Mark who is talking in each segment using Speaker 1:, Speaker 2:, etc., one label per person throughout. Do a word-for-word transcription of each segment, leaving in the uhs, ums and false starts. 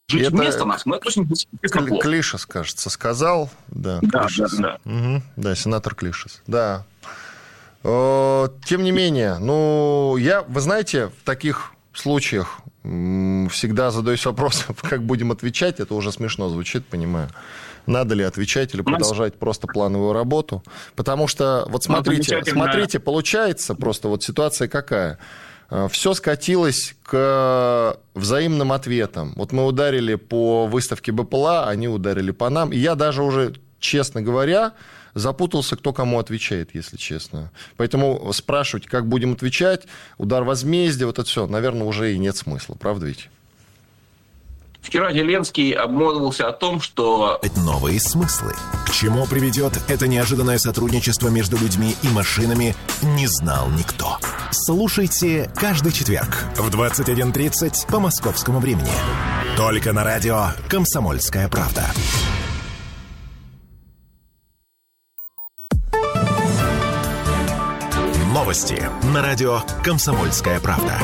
Speaker 1: жить
Speaker 2: это
Speaker 1: вместо нас, но это очень
Speaker 2: Кли- Клишес, кажется, сказал. Да,
Speaker 1: да,
Speaker 2: Клишес.
Speaker 1: да, да.
Speaker 2: Угу. Да, сенатор Клишес. Да. Тем не менее, ну, я, вы знаете, в таких случаях всегда задаюсь вопросом, как будем отвечать. Это уже смешно звучит, понимаю. Надо ли отвечать или продолжать просто плановую работу? Потому что, вот смотрите, смотрите, получается просто вот ситуация какая. Все скатилось к взаимным ответам. Вот мы ударили по выставке БПЛА, они ударили по нам. И я даже уже, честно говоря, запутался, кто кому отвечает, если честно. Поэтому спрашивать, как будем отвечать, удар возмездия, вот это все, наверное, уже и нет смысла. Правда ведь?
Speaker 1: Вчера Зеленский обмолвился о том, что...
Speaker 3: Новые смыслы. К чему приведет это неожиданное сотрудничество между людьми и машинами, не знал никто. Слушайте каждый четверг в двадцать один тридцать по московскому времени. Только на радио «Комсомольская правда». Новости на радио «Комсомольская правда».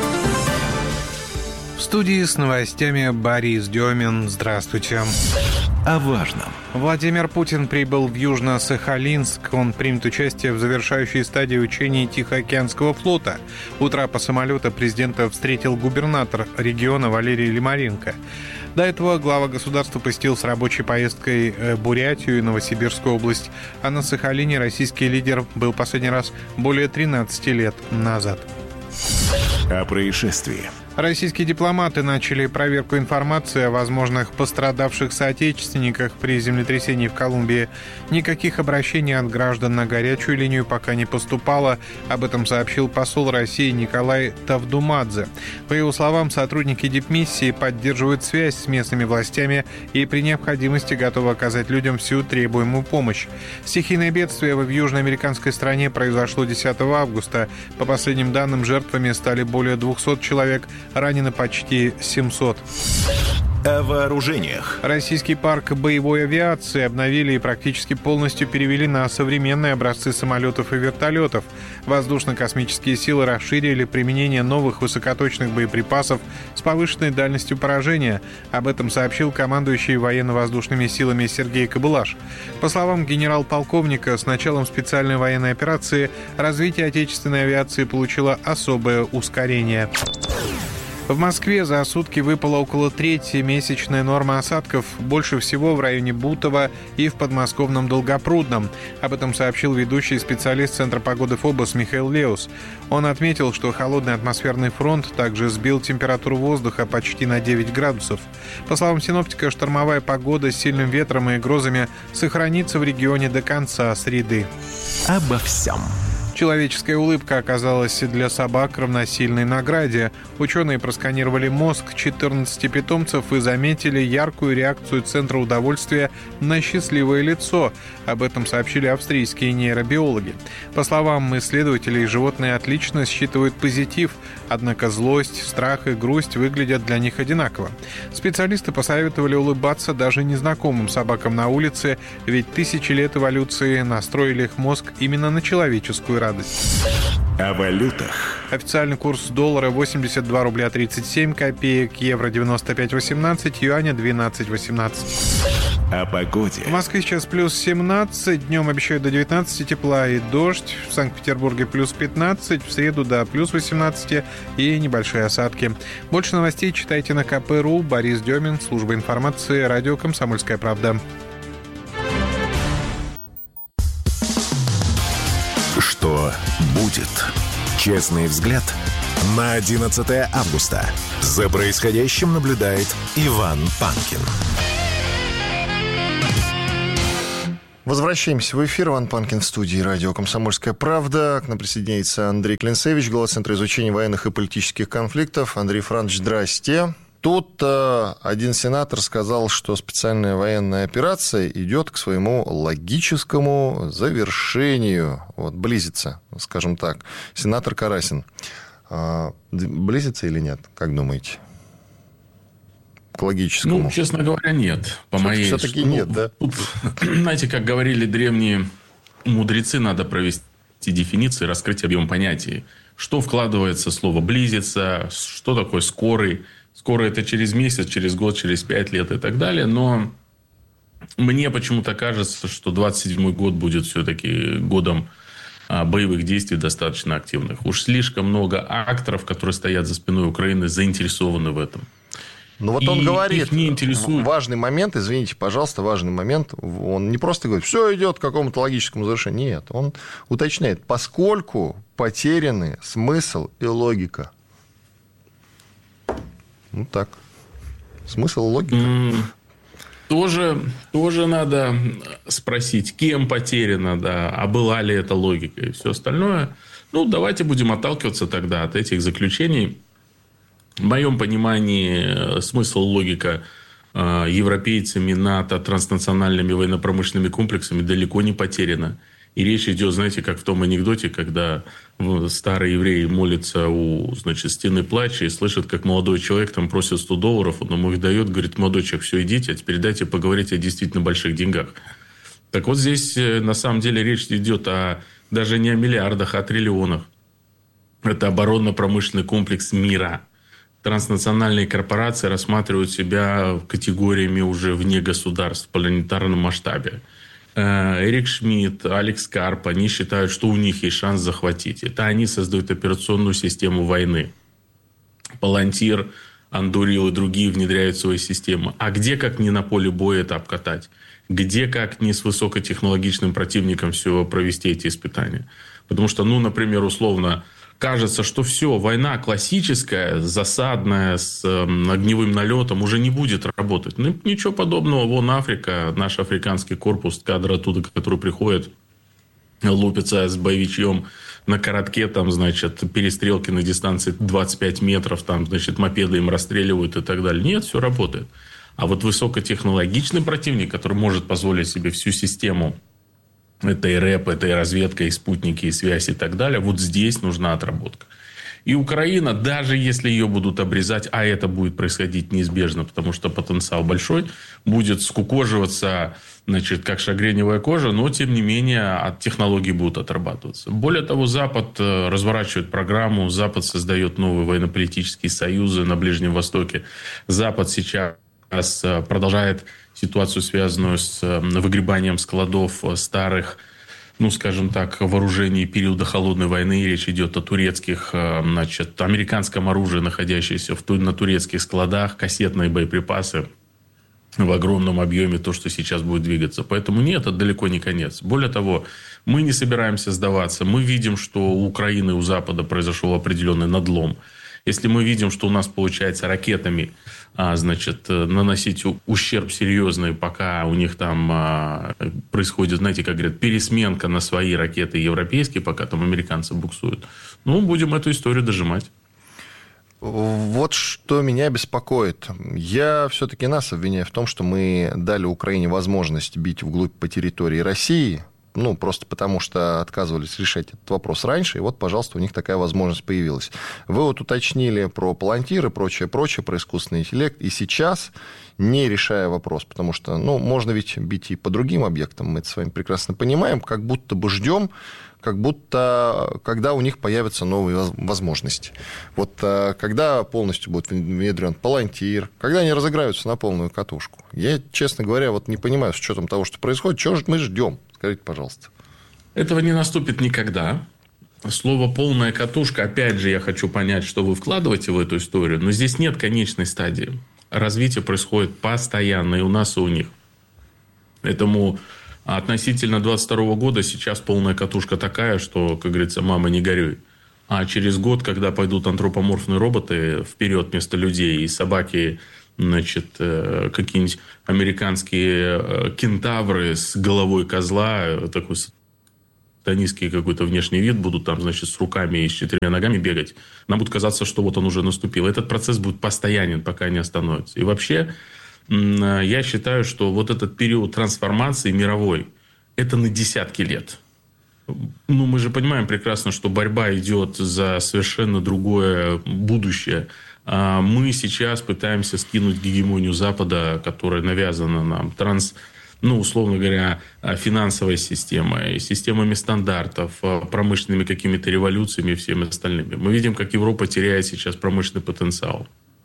Speaker 4: В студии с новостями Борис Демин. Здравствуйте.
Speaker 3: О важном.
Speaker 4: Владимир Путин прибыл в Южно-Сахалинск. Он примет участие в завершающей стадии учений Тихоокеанского флота. У трапа самолета президента встретил губернатор региона Валерий Лимаренко. До этого глава государства посетил с рабочей поездкой Бурятию и Новосибирскую область. А на Сахалине российский лидер был последний раз более тринадцати лет назад.
Speaker 3: О происшествии.
Speaker 4: Российские дипломаты начали проверку информации о возможных пострадавших соотечественниках при землетрясении в Колумбии. Никаких обращений от граждан на горячую линию пока не поступало. Об этом сообщил посол России Николай Тавдумадзе. По его словам, сотрудники дипмиссии поддерживают связь с местными властями и при необходимости готовы оказать людям всю требуемую помощь. Стихийное бедствие в южноамериканской стране произошло десятого августа. По последним данным, жертвами стали более двухсот человек, ранено почти семьсот.
Speaker 3: О вооружениях.
Speaker 4: Российский парк боевой авиации обновили и практически полностью перевели на современные образцы самолетов и вертолетов. Воздушно-космические силы расширили применение новых высокоточных боеприпасов с повышенной дальностью поражения. Об этом сообщил командующий военно-воздушными силами Сергей Кобылаш. По словам генерал-полковника, с началом специальной военной операции развитие отечественной авиации получило особое ускорение. В Москве за сутки выпало около трети месячной нормы осадков, больше всего в районе Бутова и в подмосковном Долгопрудном. Об этом сообщил ведущий специалист Центра погоды ФОБОС Михаил Леус. Он отметил, что холодный атмосферный фронт также сбил температуру воздуха почти на девять градусов. По словам синоптика, штормовая погода с сильным ветром и грозами сохранится в регионе до конца среды.
Speaker 3: Обо всем.
Speaker 4: Человеческая улыбка оказалась для собак равносильной награде. Ученые просканировали мозг четырнадцати питомцев и заметили яркую реакцию Центра удовольствия на счастливое лицо. Об этом сообщили австрийские нейробиологи. По словам исследователей, животные отлично считывают позитив, однако злость, страх и грусть выглядят для них одинаково. Специалисты посоветовали улыбаться даже незнакомым собакам на улице, ведь тысячи лет эволюции настроили их мозг именно на человеческую радость.
Speaker 3: О валютах.
Speaker 4: Официальный курс доллара восемьдесят два рубля тридцать семь копеек, евро девяносто пять восемнадцать, юаня двенадцать восемнадцать.
Speaker 3: О погоде.
Speaker 4: В Москве сейчас плюс семнадцать, днем обещают до девятнадцати тепла и дождь. В Санкт-Петербурге плюс пятнадцать, в среду до плюс восемнадцати и небольшие осадки. Больше новостей читайте на ка пэ точка ру. Борис Демин, служба информации, радио «Комсомольская правда».
Speaker 3: Что будет? Честный взгляд на одиннадцатое августа. За происходящим наблюдает Иван Панкин.
Speaker 2: Возвращаемся в эфир. Иван Панкин в студии радио «Комсомольская правда». К нам присоединяется Андрей Клинцевич, глава Центра изучения военных и политических конфликтов. Андрей Францович, здрасте. Тут э, один сенатор сказал, что специальная военная операция идет к своему логическому завершению. Вот, близится, скажем так. Сенатор Карасин. Э, близится или нет, как думаете? К логическому.
Speaker 5: Ну, честно говоря, нет. По моей...
Speaker 2: Все-таки
Speaker 5: ну,
Speaker 2: нет, да?
Speaker 5: Тут, знаете, как говорили древние мудрецы, надо провести дефиниции, раскрыть объем понятий. Что вкладывается в слово «близится», что такое «скорый», Скоро это через месяц, через год, через пять лет и так далее. Но мне почему-то кажется, что двадцать седьмой год будет все-таки годом боевых действий достаточно активных. Уж слишком много акторов, которые стоят за спиной Украины, заинтересованы в этом.
Speaker 2: Ну вот он
Speaker 5: и
Speaker 2: говорит,
Speaker 5: не интересует...
Speaker 2: важный момент, извините, пожалуйста, важный момент, он не просто говорит, все идет к какому-то логическому завершению, нет, он уточняет, поскольку потеряны смысл и логика. Ну так, смысл и логика.
Speaker 5: Mm, тоже, тоже надо спросить, кем потеряно, да, а была ли эта логика и все остальное. Ну, давайте будем отталкиваться тогда от этих заключений. В моем понимании смысл, логика э, европейцами, НАТО, транснациональными военно-промышленными комплексами далеко не потеряна. И речь идет, знаете, как в том анекдоте, когда старый еврей молится у, значит, стены плача и слышит, как молодой человек там просит сто долларов, он ему их дает, говорит, молодой человек, все, идите, а теперь дайте поговорить о действительно больших деньгах. Так вот здесь на самом деле речь идет о, даже не о миллиардах, а о триллионах. Это оборонно-промышленный комплекс мира. Транснациональные корпорации рассматривают себя категориями уже вне государств в планетарном масштабе. Эрик Шмидт, Алекс Карп, они считают, что у них есть шанс захватить. Это они создают операционную систему войны. Палантир, Андурил и другие внедряют свои системы. А где, как не на поле боя, это обкатать? Где, как не с высокотехнологичным противником все провести эти испытания? Потому что, ну, например, условно... Кажется, что все, война классическая, засадная, с огневым налетом уже не будет работать. Ну, ничего подобного. Вон Африка, наш африканский корпус, кадры оттуда, которые приходят, лупятся с боевичьем на коротке, там, значит, перестрелки на дистанции двадцать пять метров, там, значит, мопеды им расстреливают и так далее. Нет, все работает. А вот высокотехнологичный противник, который может позволить себе всю систему, это и рэп, это и разведка, и спутники, и связь, и так далее. Вот здесь нужна отработка. И Украина, даже если ее будут обрезать, а это будет происходить неизбежно, потому что потенциал большой, будет скукоживаться, значит, как шагреневая кожа, но, тем не менее, от технологий будут отрабатываться. Более того, Запад разворачивает программу, Запад создает новые военно-политические союзы на Ближнем Востоке. Запад сейчас продолжает ситуацию, связанную с выгребанием складов старых, ну, скажем так, вооружений периода Холодной войны. Речь идет о турецких, значит, американском оружии, находящемся в, на турецких складах, кассетные боеприпасы в огромном объеме, то, что сейчас будет двигаться. Поэтому нет, это далеко не конец. Более того, мы не собираемся сдаваться. Мы видим, что у Украины, у Запада произошел определенный надлом. Если мы видим, что у нас получается ракетами, а, значит, наносить ущерб серьезный, пока у них там а, происходит, знаете, как говорят, пересменка на свои ракеты европейские, пока там американцы буксуют, ну, будем эту историю дожимать.
Speaker 2: Вот что меня беспокоит. Я все-таки нас обвиняю в том, что мы дали Украине возможность бить вглубь по территории России, ну, просто потому что отказывались решать этот вопрос раньше, и вот, пожалуйста, у них такая возможность появилась. Вы вот уточнили про палантир и прочее, прочее, про искусственный интеллект, и сейчас, не решая вопрос, потому что, ну, можно ведь бить и по другим объектам, мы это с вами прекрасно понимаем, как будто бы ждем, как будто, когда у них появятся новые возможности. Вот когда полностью будет внедрен палантир, когда они разыграются на полную катушку. Я, честно говоря, вот не понимаю, с учетом того, что происходит, чего же мы ждем? Скажите, пожалуйста.
Speaker 5: Этого не наступит никогда. Слово «полная катушка», опять же, я хочу понять, что вы вкладываете в эту историю, но здесь нет конечной стадии. Развитие происходит постоянно и у нас, и у них. Поэтому относительно двадцать второго года сейчас полная катушка такая, что, как говорится, мама, не горюй. А через год, когда пойдут антропоморфные роботы вперед вместо людей, и собаки, значит, какие-нибудь американские кентавры с головой козла, такой сатанистский какой-то внешний вид, будут там, значит, с руками и с четырьмя ногами бегать, нам будет казаться, что вот он уже наступил. Этот процесс будет постоянен, пока не остановится. И вообще, я считаю, что вот этот период трансформации мировой, это на десятки лет. Ну, мы же понимаем прекрасно, что борьба идет за совершенно другое будущее. Мы сейчас пытаемся скинуть гегемонию Запада, которая навязана нам, транс, ну, условно говоря, финансовой системой, системами стандартов, промышленными какими-то революциями и всеми остальными. Мы видим, как Европа теряет сейчас промышленный потенциал.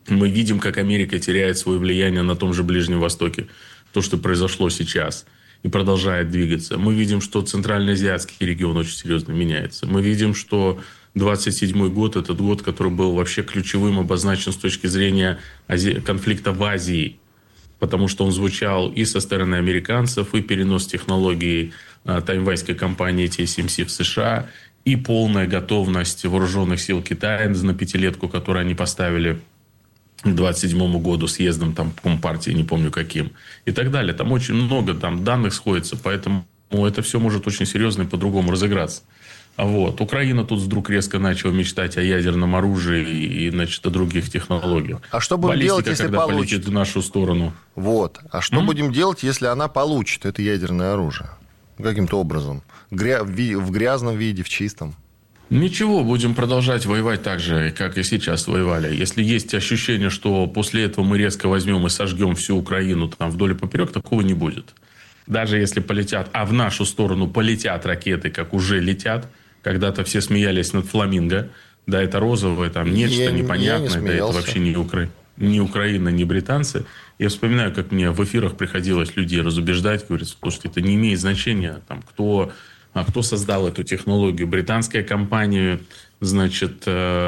Speaker 5: Мы видим, как Америка теряет свое влияние на том же Ближнем Востоке. То, что произошло сейчас. И продолжает двигаться. Мы видим, что Центральноазиатский регион очень серьезно меняется. Мы видим, что двадцать седьмой год – этот год, который был вообще ключевым, обозначен с точки зрения Ази... конфликта в Азии. Потому что он звучал и со стороны американцев, и перенос технологий а, тайваньской компании ти эс эм си в США, и полная готовность вооруженных сил Китая на пятилетку, которую они поставили к двадцать седьмому году съездом там Компартии, не помню каким, и так далее. Там очень много там данных сходится, поэтому это все может очень серьезно и по-другому разыграться. Вот. Украина тут вдруг резко начала мечтать о ядерном оружии и, значит, о других технологиях.
Speaker 2: А что будем
Speaker 5: Баллистика,
Speaker 2: делать, если
Speaker 5: когда
Speaker 2: получит?
Speaker 5: полетит в нашу сторону?
Speaker 2: Вот. А что
Speaker 5: М?
Speaker 2: будем делать, если она получит это ядерное оружие? Каким-то образом. Гря... В грязном виде, в чистом.
Speaker 5: Ничего, будем продолжать воевать так же, как и сейчас воевали. Если есть ощущение, что после этого мы резко возьмем и сожгем всю Украину там вдоль и поперек, такого не будет. Даже если полетят, а в нашу сторону полетят ракеты, как уже летят. Когда-то все смеялись над фламинго. Да, это розовое, там нечто
Speaker 2: я,
Speaker 5: непонятное.
Speaker 2: я не
Speaker 5: да, это вообще не, Укра... не Украина, не британцы. Я вспоминаю, как мне в эфирах приходилось людей разубеждать. Говорят, слушайте, это не имеет значения, там, кто... А кто создал эту технологию? Британская компания, значит,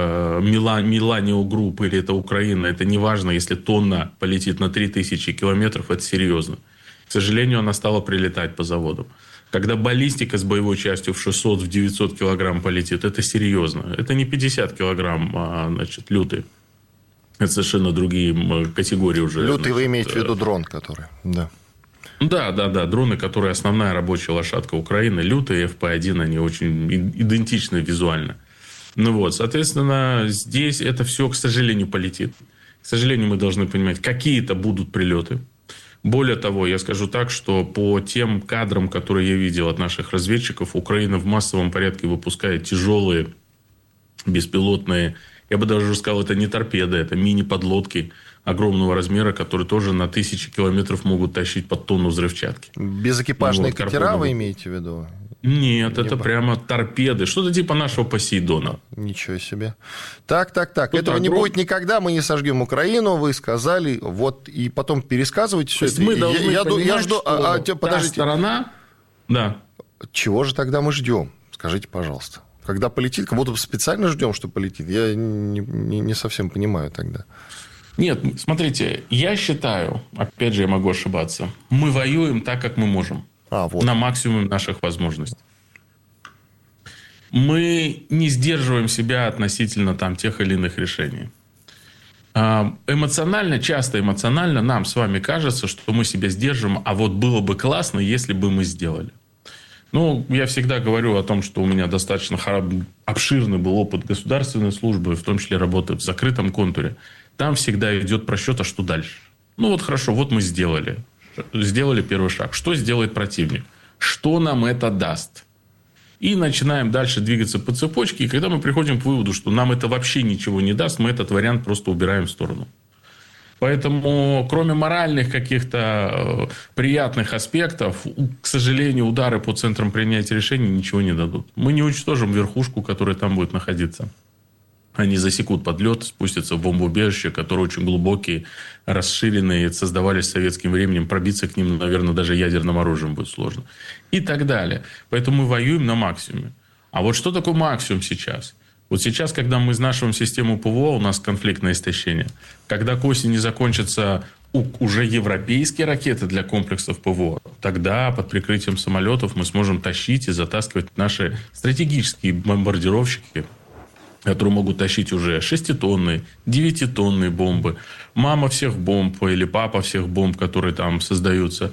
Speaker 5: Миллениум Групп или это Украина. Это не важно, если тонна полетит на три тысячи километров, это серьезно. К сожалению, она стала прилетать по заводам. Когда баллистика с боевой частью в шестьсот-девятьсот килограмм полетит, это серьезно. Это не пятьдесят килограмм, а, значит, лютый. Это совершенно другие категории уже.
Speaker 2: Лютый,
Speaker 5: значит,
Speaker 2: вы имеете в виду дрон, который... Да.
Speaker 5: Да, да, да. Дроны, которые основная рабочая лошадка Украины, лютые эф пи один, они очень идентичны визуально. Ну вот, соответственно, здесь это все, к сожалению, полетит. К сожалению, мы должны понимать, какие-то будут прилеты. Более того, я скажу так, что по тем кадрам, которые я видел от наших разведчиков, Украина в массовом порядке выпускает тяжелые беспилотные, я бы даже сказал, это не торпеды, это мини-подлодки огромного размера, которые тоже на тысячи километров могут тащить под тонну взрывчатки.
Speaker 2: Безэкипажные
Speaker 5: вот,
Speaker 2: катера
Speaker 5: Карпонова.
Speaker 2: вы имеете в виду?
Speaker 5: Нет,
Speaker 2: Не
Speaker 5: это
Speaker 2: ба-
Speaker 5: прямо торпеды. Что-то типа нашего Посейдона.
Speaker 2: Ничего себе. Так, так, так.
Speaker 5: Ну,
Speaker 2: Этого
Speaker 5: так,
Speaker 2: не
Speaker 5: дрон-
Speaker 2: будет никогда, мы не сожгем Украину, вы сказали, вот, и потом пересказывайте все
Speaker 5: То есть
Speaker 2: это.
Speaker 5: мы
Speaker 2: Я-
Speaker 5: должны
Speaker 2: я, ду-
Speaker 5: понимать,
Speaker 2: я жду,
Speaker 5: что
Speaker 2: а, а, те-
Speaker 5: та
Speaker 2: подождите,
Speaker 5: сторона... Да.
Speaker 2: чего же тогда мы ждем? Скажите, пожалуйста. Когда полетит, как будто специально ждем, что полетит. Я не, не- не совсем понимаю тогда.
Speaker 5: Нет, смотрите, я считаю, опять же, я могу ошибаться, мы воюем так, как мы можем.
Speaker 2: А, вот.
Speaker 5: На максимум наших возможностей. Мы не сдерживаем себя относительно там, тех или иных решений. А, Эмоционально, часто эмоционально нам с вами кажется, что мы себя сдерживаем, а вот было бы классно, если бы мы сделали. Ну, я всегда говорю о том, что у меня достаточно хор- обширный был опыт государственной службы, в том числе работы в закрытом контуре. Там всегда идет просчет, а что дальше? Ну, вот хорошо, вот мы сделали. Сделали первый шаг. Что сделает противник? Что нам это даст? И начинаем дальше двигаться по цепочке. И когда мы приходим к выводу, что нам это вообще ничего не даст, мы этот вариант просто убираем в сторону. Поэтому, кроме моральных каких-то э, приятных аспектов, у- к сожалению, удары по центрам принятия решений ничего не дадут. Мы не уничтожим верхушку, которая там будет находиться. Они засекут подлет, спустятся в бомбоубежища, которые очень глубокие, расширенные, создавались советским временем. Пробиться к ним, наверное, даже ядерным оружием будет сложно. И так далее. Поэтому мы воюем на максимуме. А вот что такое максимум сейчас? Вот сейчас, когда мы изнашиваем систему ПВО, у нас конфликтное истощение. Когда к осени закончатся у- уже европейские ракеты для комплексов ПВО, тогда под прикрытием самолетов мы сможем тащить и затаскивать наши стратегические бомбардировщики, которые могут тащить уже шеститонные, девятитонные бомбы. Мама всех бомб или папа всех бомб, которые там создаются.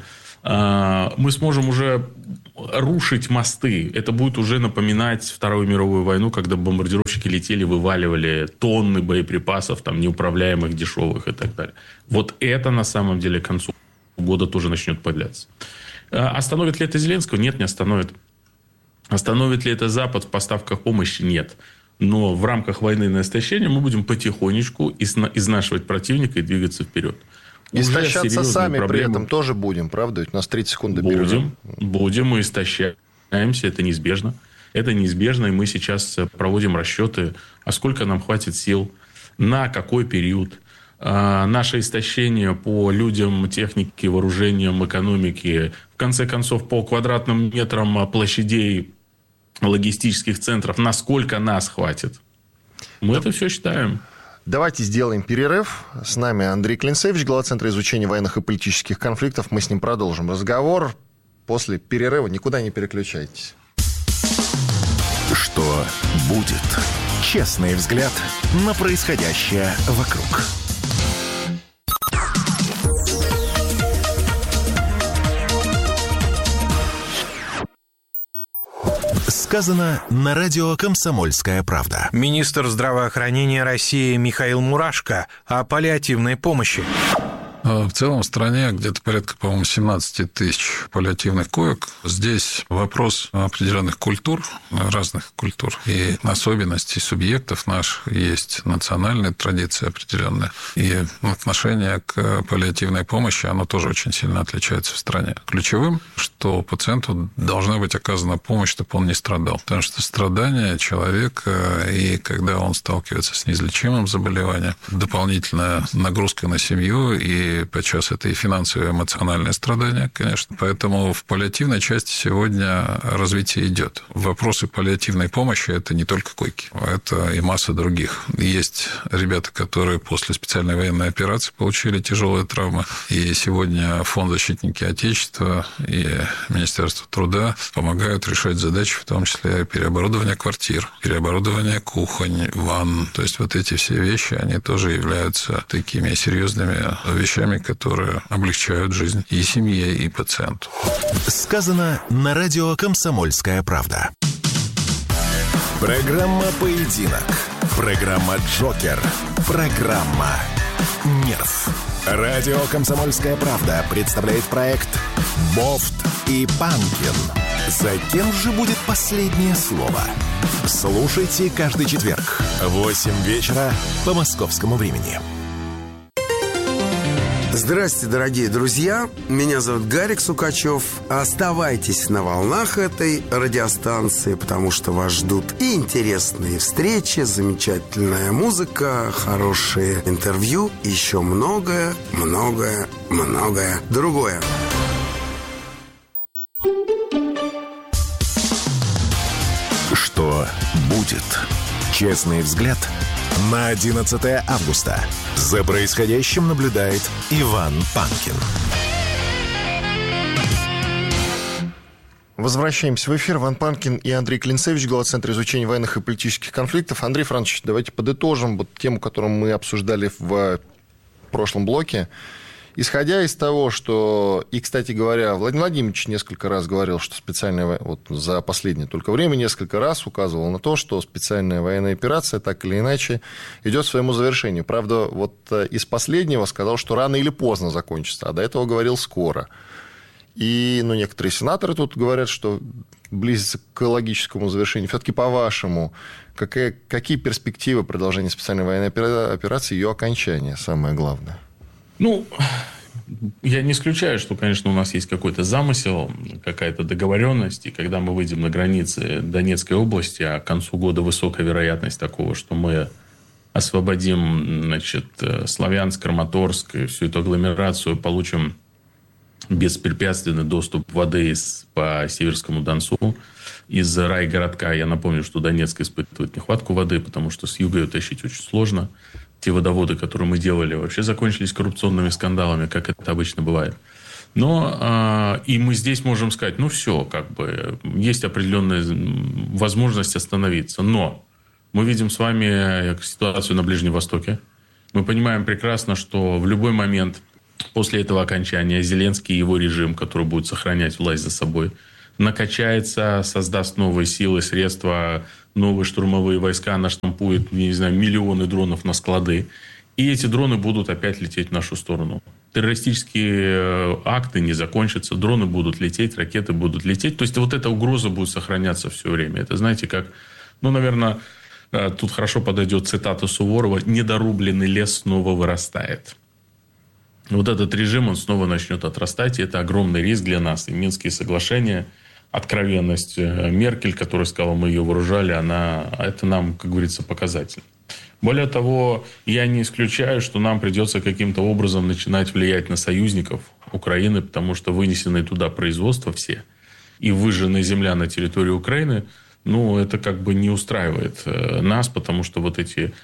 Speaker 5: А, Мы сможем уже рушить мосты. Это будет уже напоминать Вторую мировую войну, когда бомбардировщики летели, вываливали тонны боеприпасов, там, неуправляемых, дешевых и так далее. Вот это на самом деле к концу года тоже начнет появляться. А Остановит ли это Зеленского? Нет, не остановит. Остановит ли это Запад в поставках помощи? Нет. Но в рамках войны на истощение мы будем потихонечку изна- изнашивать противника и двигаться вперед. Уже
Speaker 2: Истощаться
Speaker 5: серьезные
Speaker 2: сами при
Speaker 5: проблемы.
Speaker 2: этом тоже будем, правда? Ведь у нас тридцать секунд до перерыва.
Speaker 5: Будем, будем, мы истощаемся, это неизбежно. Это неизбежно, и мы сейчас проводим расчеты, а сколько нам хватит сил, на какой период, наше истощение по людям, технике, вооружениям, экономике, в конце концов, по квадратным метрам площадей логистических центров, насколько нас хватит? Мы да. это все считаем.
Speaker 2: Давайте сделаем перерыв. С нами Андрей Клинцевич, глава Центра изучения военных и политических конфликтов. Мы с ним продолжим разговор после перерыва. Никуда не переключайтесь.
Speaker 3: Что будет? Честный взгляд на происходящее вокруг. Сказано на радио «Комсомольская правда».
Speaker 4: Министр здравоохранения России Михаил Мурашко о паллиативной помощи.
Speaker 6: В целом в стране где-то порядка, по-моему, семнадцать тысяч паллиативных коек. Здесь вопрос определенных культур, разных культур и особенностей субъектов наших. Есть национальная традиция определенная. И отношение к паллиативной помощи, оно тоже очень сильно отличается в стране. Ключевым, что пациенту должна быть оказана помощь, чтобы он не страдал. Потому что страдания человека, и когда он сталкивается с неизлечимым заболеванием, дополнительная нагрузка на семью и подчас это и финансовые, и эмоциональные страдания, конечно. Поэтому в паллиативной части сегодня развитие идет. Вопросы паллиативной помощи – это не только койки, это и масса других. Есть ребята, которые после специальной военной операции получили тяжелые травмы, и сегодня Фонд «Защитники Отечества» и Министерство труда помогают решать задачи, в том числе переоборудование квартир, переоборудование кухонь, ванн. То есть вот эти все вещи, они тоже являются такими серьезными вещами, которые облегчают жизнь и семье, и пациенту.
Speaker 3: Сказано на радио «Комсомольская правда». Программа «Поединок». Программа «Джокер». Программа «Нерв». Радио «Комсомольская правда» представляет проект «Бофт и Панкин». За кем же будет последнее слово? Слушайте каждый четверг в восемь вечера по московскому времени.
Speaker 7: Здравствуйте, дорогие друзья. Меня зовут Гарик Сукачев. Оставайтесь на волнах этой радиостанции, потому что вас ждут и интересные встречи, замечательная музыка, хорошие интервью, и еще многое, многое, многое другое.
Speaker 3: Что будет? Честный взгляд на одиннадцатое августа. За происходящим наблюдает Иван Панкин.
Speaker 2: Возвращаемся в эфир. Иван Панкин и Андрей Клинцевич, глава Центра изучения военных и политических конфликтов. Андрей Францович, давайте подытожим вот тему, которую мы обсуждали в прошлом блоке. Исходя из того, что... И, кстати говоря, Владимир Владимирович несколько раз говорил, что специальная... Вот за последнее только время несколько раз указывал на то, что специальная военная операция так или иначе идет к своему завершению. Правда, вот из последнего сказал, что рано или поздно закончится, а до этого говорил скоро. И ну, некоторые сенаторы тут говорят, что близится к логическому завершению. Все-таки по-вашему, какая... какие перспективы продолжения специальной военной операции и ее окончания, самое главное?
Speaker 5: Ну, я не исключаю, что, конечно, у нас есть какой-то замысел, какая-то договоренность, и когда мы выйдем на границы Донецкой области, а к концу года высокая вероятность такого, что мы освободим, значит, Славянск, Краматорск, и всю эту агломерацию, получим беспрепятственный доступ воды по Северскому Донцу из райгородка. Я напомню, что Донецк испытывает нехватку воды, потому что с юга ее тащить очень сложно. Те водоводы, которые мы делали, вообще закончились коррупционными скандалами, как это обычно бывает. Но э, и мы здесь можем сказать, ну все, как бы есть определенная возможность остановиться. Но мы видим с вами ситуацию на Ближнем Востоке. Мы понимаем прекрасно, что в любой момент после этого окончания Зеленский и его режим, который будет сохранять власть за собой, накачается, создаст новые силы, средства, новые штурмовые войска, наштампует, не знаю, миллионы дронов на склады. И эти дроны будут опять лететь в нашу сторону. Террористические акты не закончатся, дроны будут лететь, ракеты будут лететь. То есть вот эта угроза будет сохраняться все время. Это, знаете, как, ну, наверное, тут хорошо подойдет цитата Суворова: «Недорубленный лес снова вырастает». Вот этот режим, он снова начнет отрастать, и это огромный риск для нас. И Минские соглашения, откровенность Меркель, которая сказала, мы ее вооружали, она, это нам, как говорится, показатель. Более того, я не исключаю, что нам придется каким-то образом начинать влиять на союзников Украины, потому что вынесенные туда производства все и выжженная земля на территории Украины, ну, это как бы не устраивает нас, потому что вот эти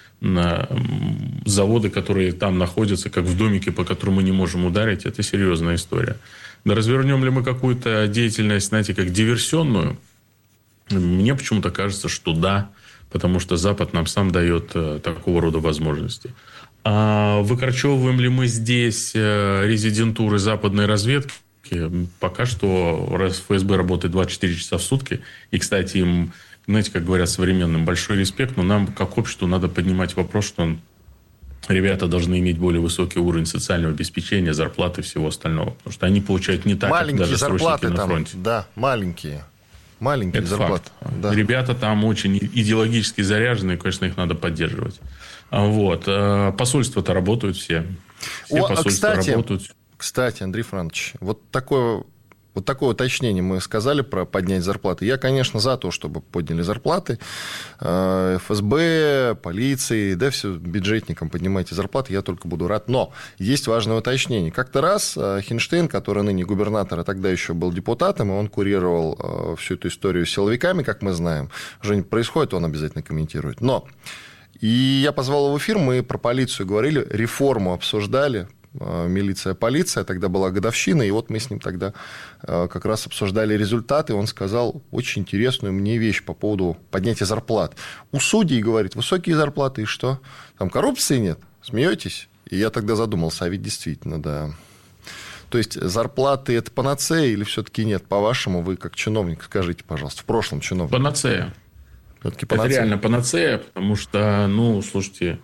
Speaker 5: заводы, которые там находятся, как в домике, по которому мы не можем ударить, это серьезная история. Да развернем ли мы какую-то деятельность, знаете, как диверсионную? Мне почему-то кажется, что да, потому что Запад нам сам дает такого рода возможности. А выкорчевываем ли мы здесь резидентуры западной разведки? Пока что ФСБ работает двадцать четыре часа в сутки. И, кстати, им, знаете, как говорят современным, большой респект, но нам, как обществу, надо поднимать вопрос, что ребята должны иметь более высокий уровень социального обеспечения, зарплаты и всего остального. Потому что они получают не так,
Speaker 2: маленькие
Speaker 5: как даже
Speaker 2: зарплаты
Speaker 5: срочники на
Speaker 2: там,
Speaker 5: фронте.
Speaker 2: Да, маленькие. Маленькие
Speaker 5: Это
Speaker 2: зарплаты.
Speaker 5: Факт.
Speaker 2: Да.
Speaker 5: Ребята там очень идеологически заряжены, и, конечно, их надо поддерживать. Вот. Посольства-то работают все. Все
Speaker 2: О,
Speaker 5: посольства
Speaker 2: кстати,
Speaker 5: работают.
Speaker 2: Кстати, Андрей Францович, вот такое, вот такое уточнение мы сказали про поднять зарплаты. Я, конечно, за то, чтобы подняли зарплаты. эф эс бэ, полиции, да, все, бюджетникам поднимайте зарплаты, я только буду рад. Но есть важное уточнение. Как-то раз Хинштейн, который ныне губернатор, а тогда еще был депутатом, и он курировал всю эту историю с силовиками, как мы знаем. Что-нибудь происходит, он обязательно комментирует. Но и я позвал его в эфир, мы про полицию говорили, реформу обсуждали. Милиция, полиция, тогда была годовщина, и вот мы с ним тогда как раз обсуждали результаты, он сказал очень интересную мне вещь по поводу поднятия зарплат. У судей, говорит, высокие зарплаты, и что? Там коррупции нет? Смеетесь? И я тогда задумался, а ведь действительно, да. То есть зарплаты – это панацея или все-таки нет? По-вашему, вы как чиновник, скажите, пожалуйста, в прошлом чиновник.
Speaker 5: Панацея.
Speaker 2: Все-таки панацея.
Speaker 5: Это реально панацея, потому что, ну, слушайте,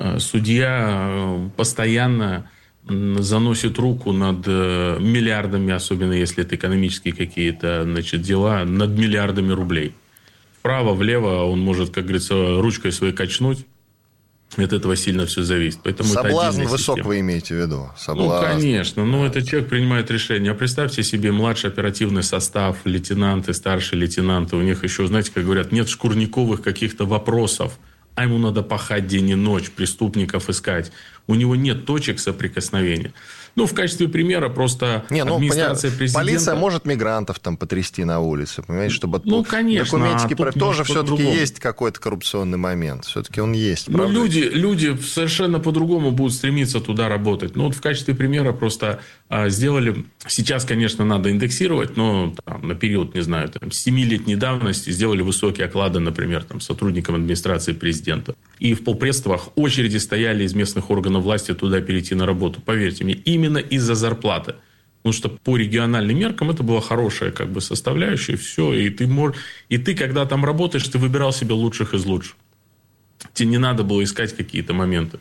Speaker 5: судья постоянно заносит руку над миллиардами, особенно если это экономические какие-то, значит, дела, над миллиардами рублей. Вправо, влево он может, как говорится, ручкой своей качнуть. От этого сильно все зависит. Поэтому
Speaker 2: соблазн
Speaker 5: это
Speaker 2: высок,
Speaker 5: система.
Speaker 2: Вы имеете в виду? Соблазн.
Speaker 5: Ну, конечно. Ну, этот человек принимает решение. А представьте себе младший оперативный состав, лейтенанты, старшие лейтенанты. У них еще, знаете, как говорят, нет шкурниковых каких-то вопросов. А ему надо пахать день и ночь, преступников искать. У него нет точек соприкосновения. Ну, в качестве примера просто
Speaker 2: Не, ну,
Speaker 5: администрация
Speaker 2: понятно.
Speaker 5: президента...
Speaker 2: Полиция может мигрантов там потрясти на улице, понимаете, чтобы...
Speaker 5: Ну, конечно.
Speaker 2: Документики
Speaker 5: А
Speaker 2: про... тоже все-таки
Speaker 5: по-другому.
Speaker 2: есть какой-то коррупционный момент. Все-таки он есть,
Speaker 5: Ну,
Speaker 2: правда?
Speaker 5: люди, люди совершенно по-другому будут стремиться туда работать. Ну, вот в качестве примера просто а, сделали... Сейчас, конечно, надо индексировать, но там, на период, не знаю, там, семилетней давности сделали высокие оклады, например, там, сотрудникам администрации президента. И в полпредствах очереди стояли из местных органов власти туда перейти на работу. Поверьте мне, именно из-за зарплаты. Потому что по региональным меркам это была хорошая как бы составляющая. Все. И ты, мож... и ты, когда там работаешь, ты выбирал себе лучших из лучших. Тебе не надо было искать какие-то моменты.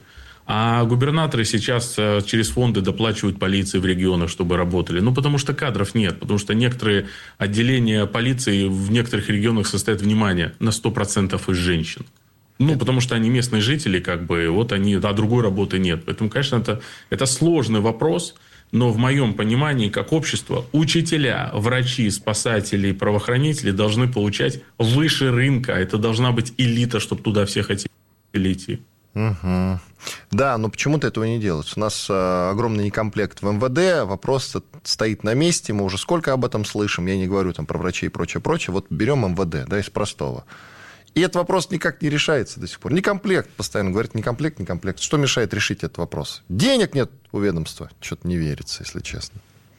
Speaker 5: А губернаторы сейчас через фонды доплачивают полиции в регионах, чтобы работали. Ну, потому что кадров нет. Потому что некоторые отделения полиции в некоторых регионах состоят, внимание, на сто процентов из женщин. Ну, потому что они местные жители, как бы, вот они, а другой работы нет. Поэтому, конечно, это, это сложный вопрос, но в моем понимании, как общество, учителя, врачи, спасатели и правоохранители должны получать выше рынка. Это должна быть элита, чтобы туда все хотели идти.
Speaker 2: Угу. Да, но почему-то этого не делается. У нас э, огромный некомплект в эм вэ дэ, вопрос стоит на месте, мы уже сколько об этом слышим, я не говорю там про врачей и прочее, прочее. Вот берем эм вэ дэ, да, из простого. И этот вопрос никак не решается до сих пор. Некомплект, постоянно говорят, некомплект, некомплект. Что мешает решить этот вопрос? Денег нет у ведомства. Что-то не верится, если честно.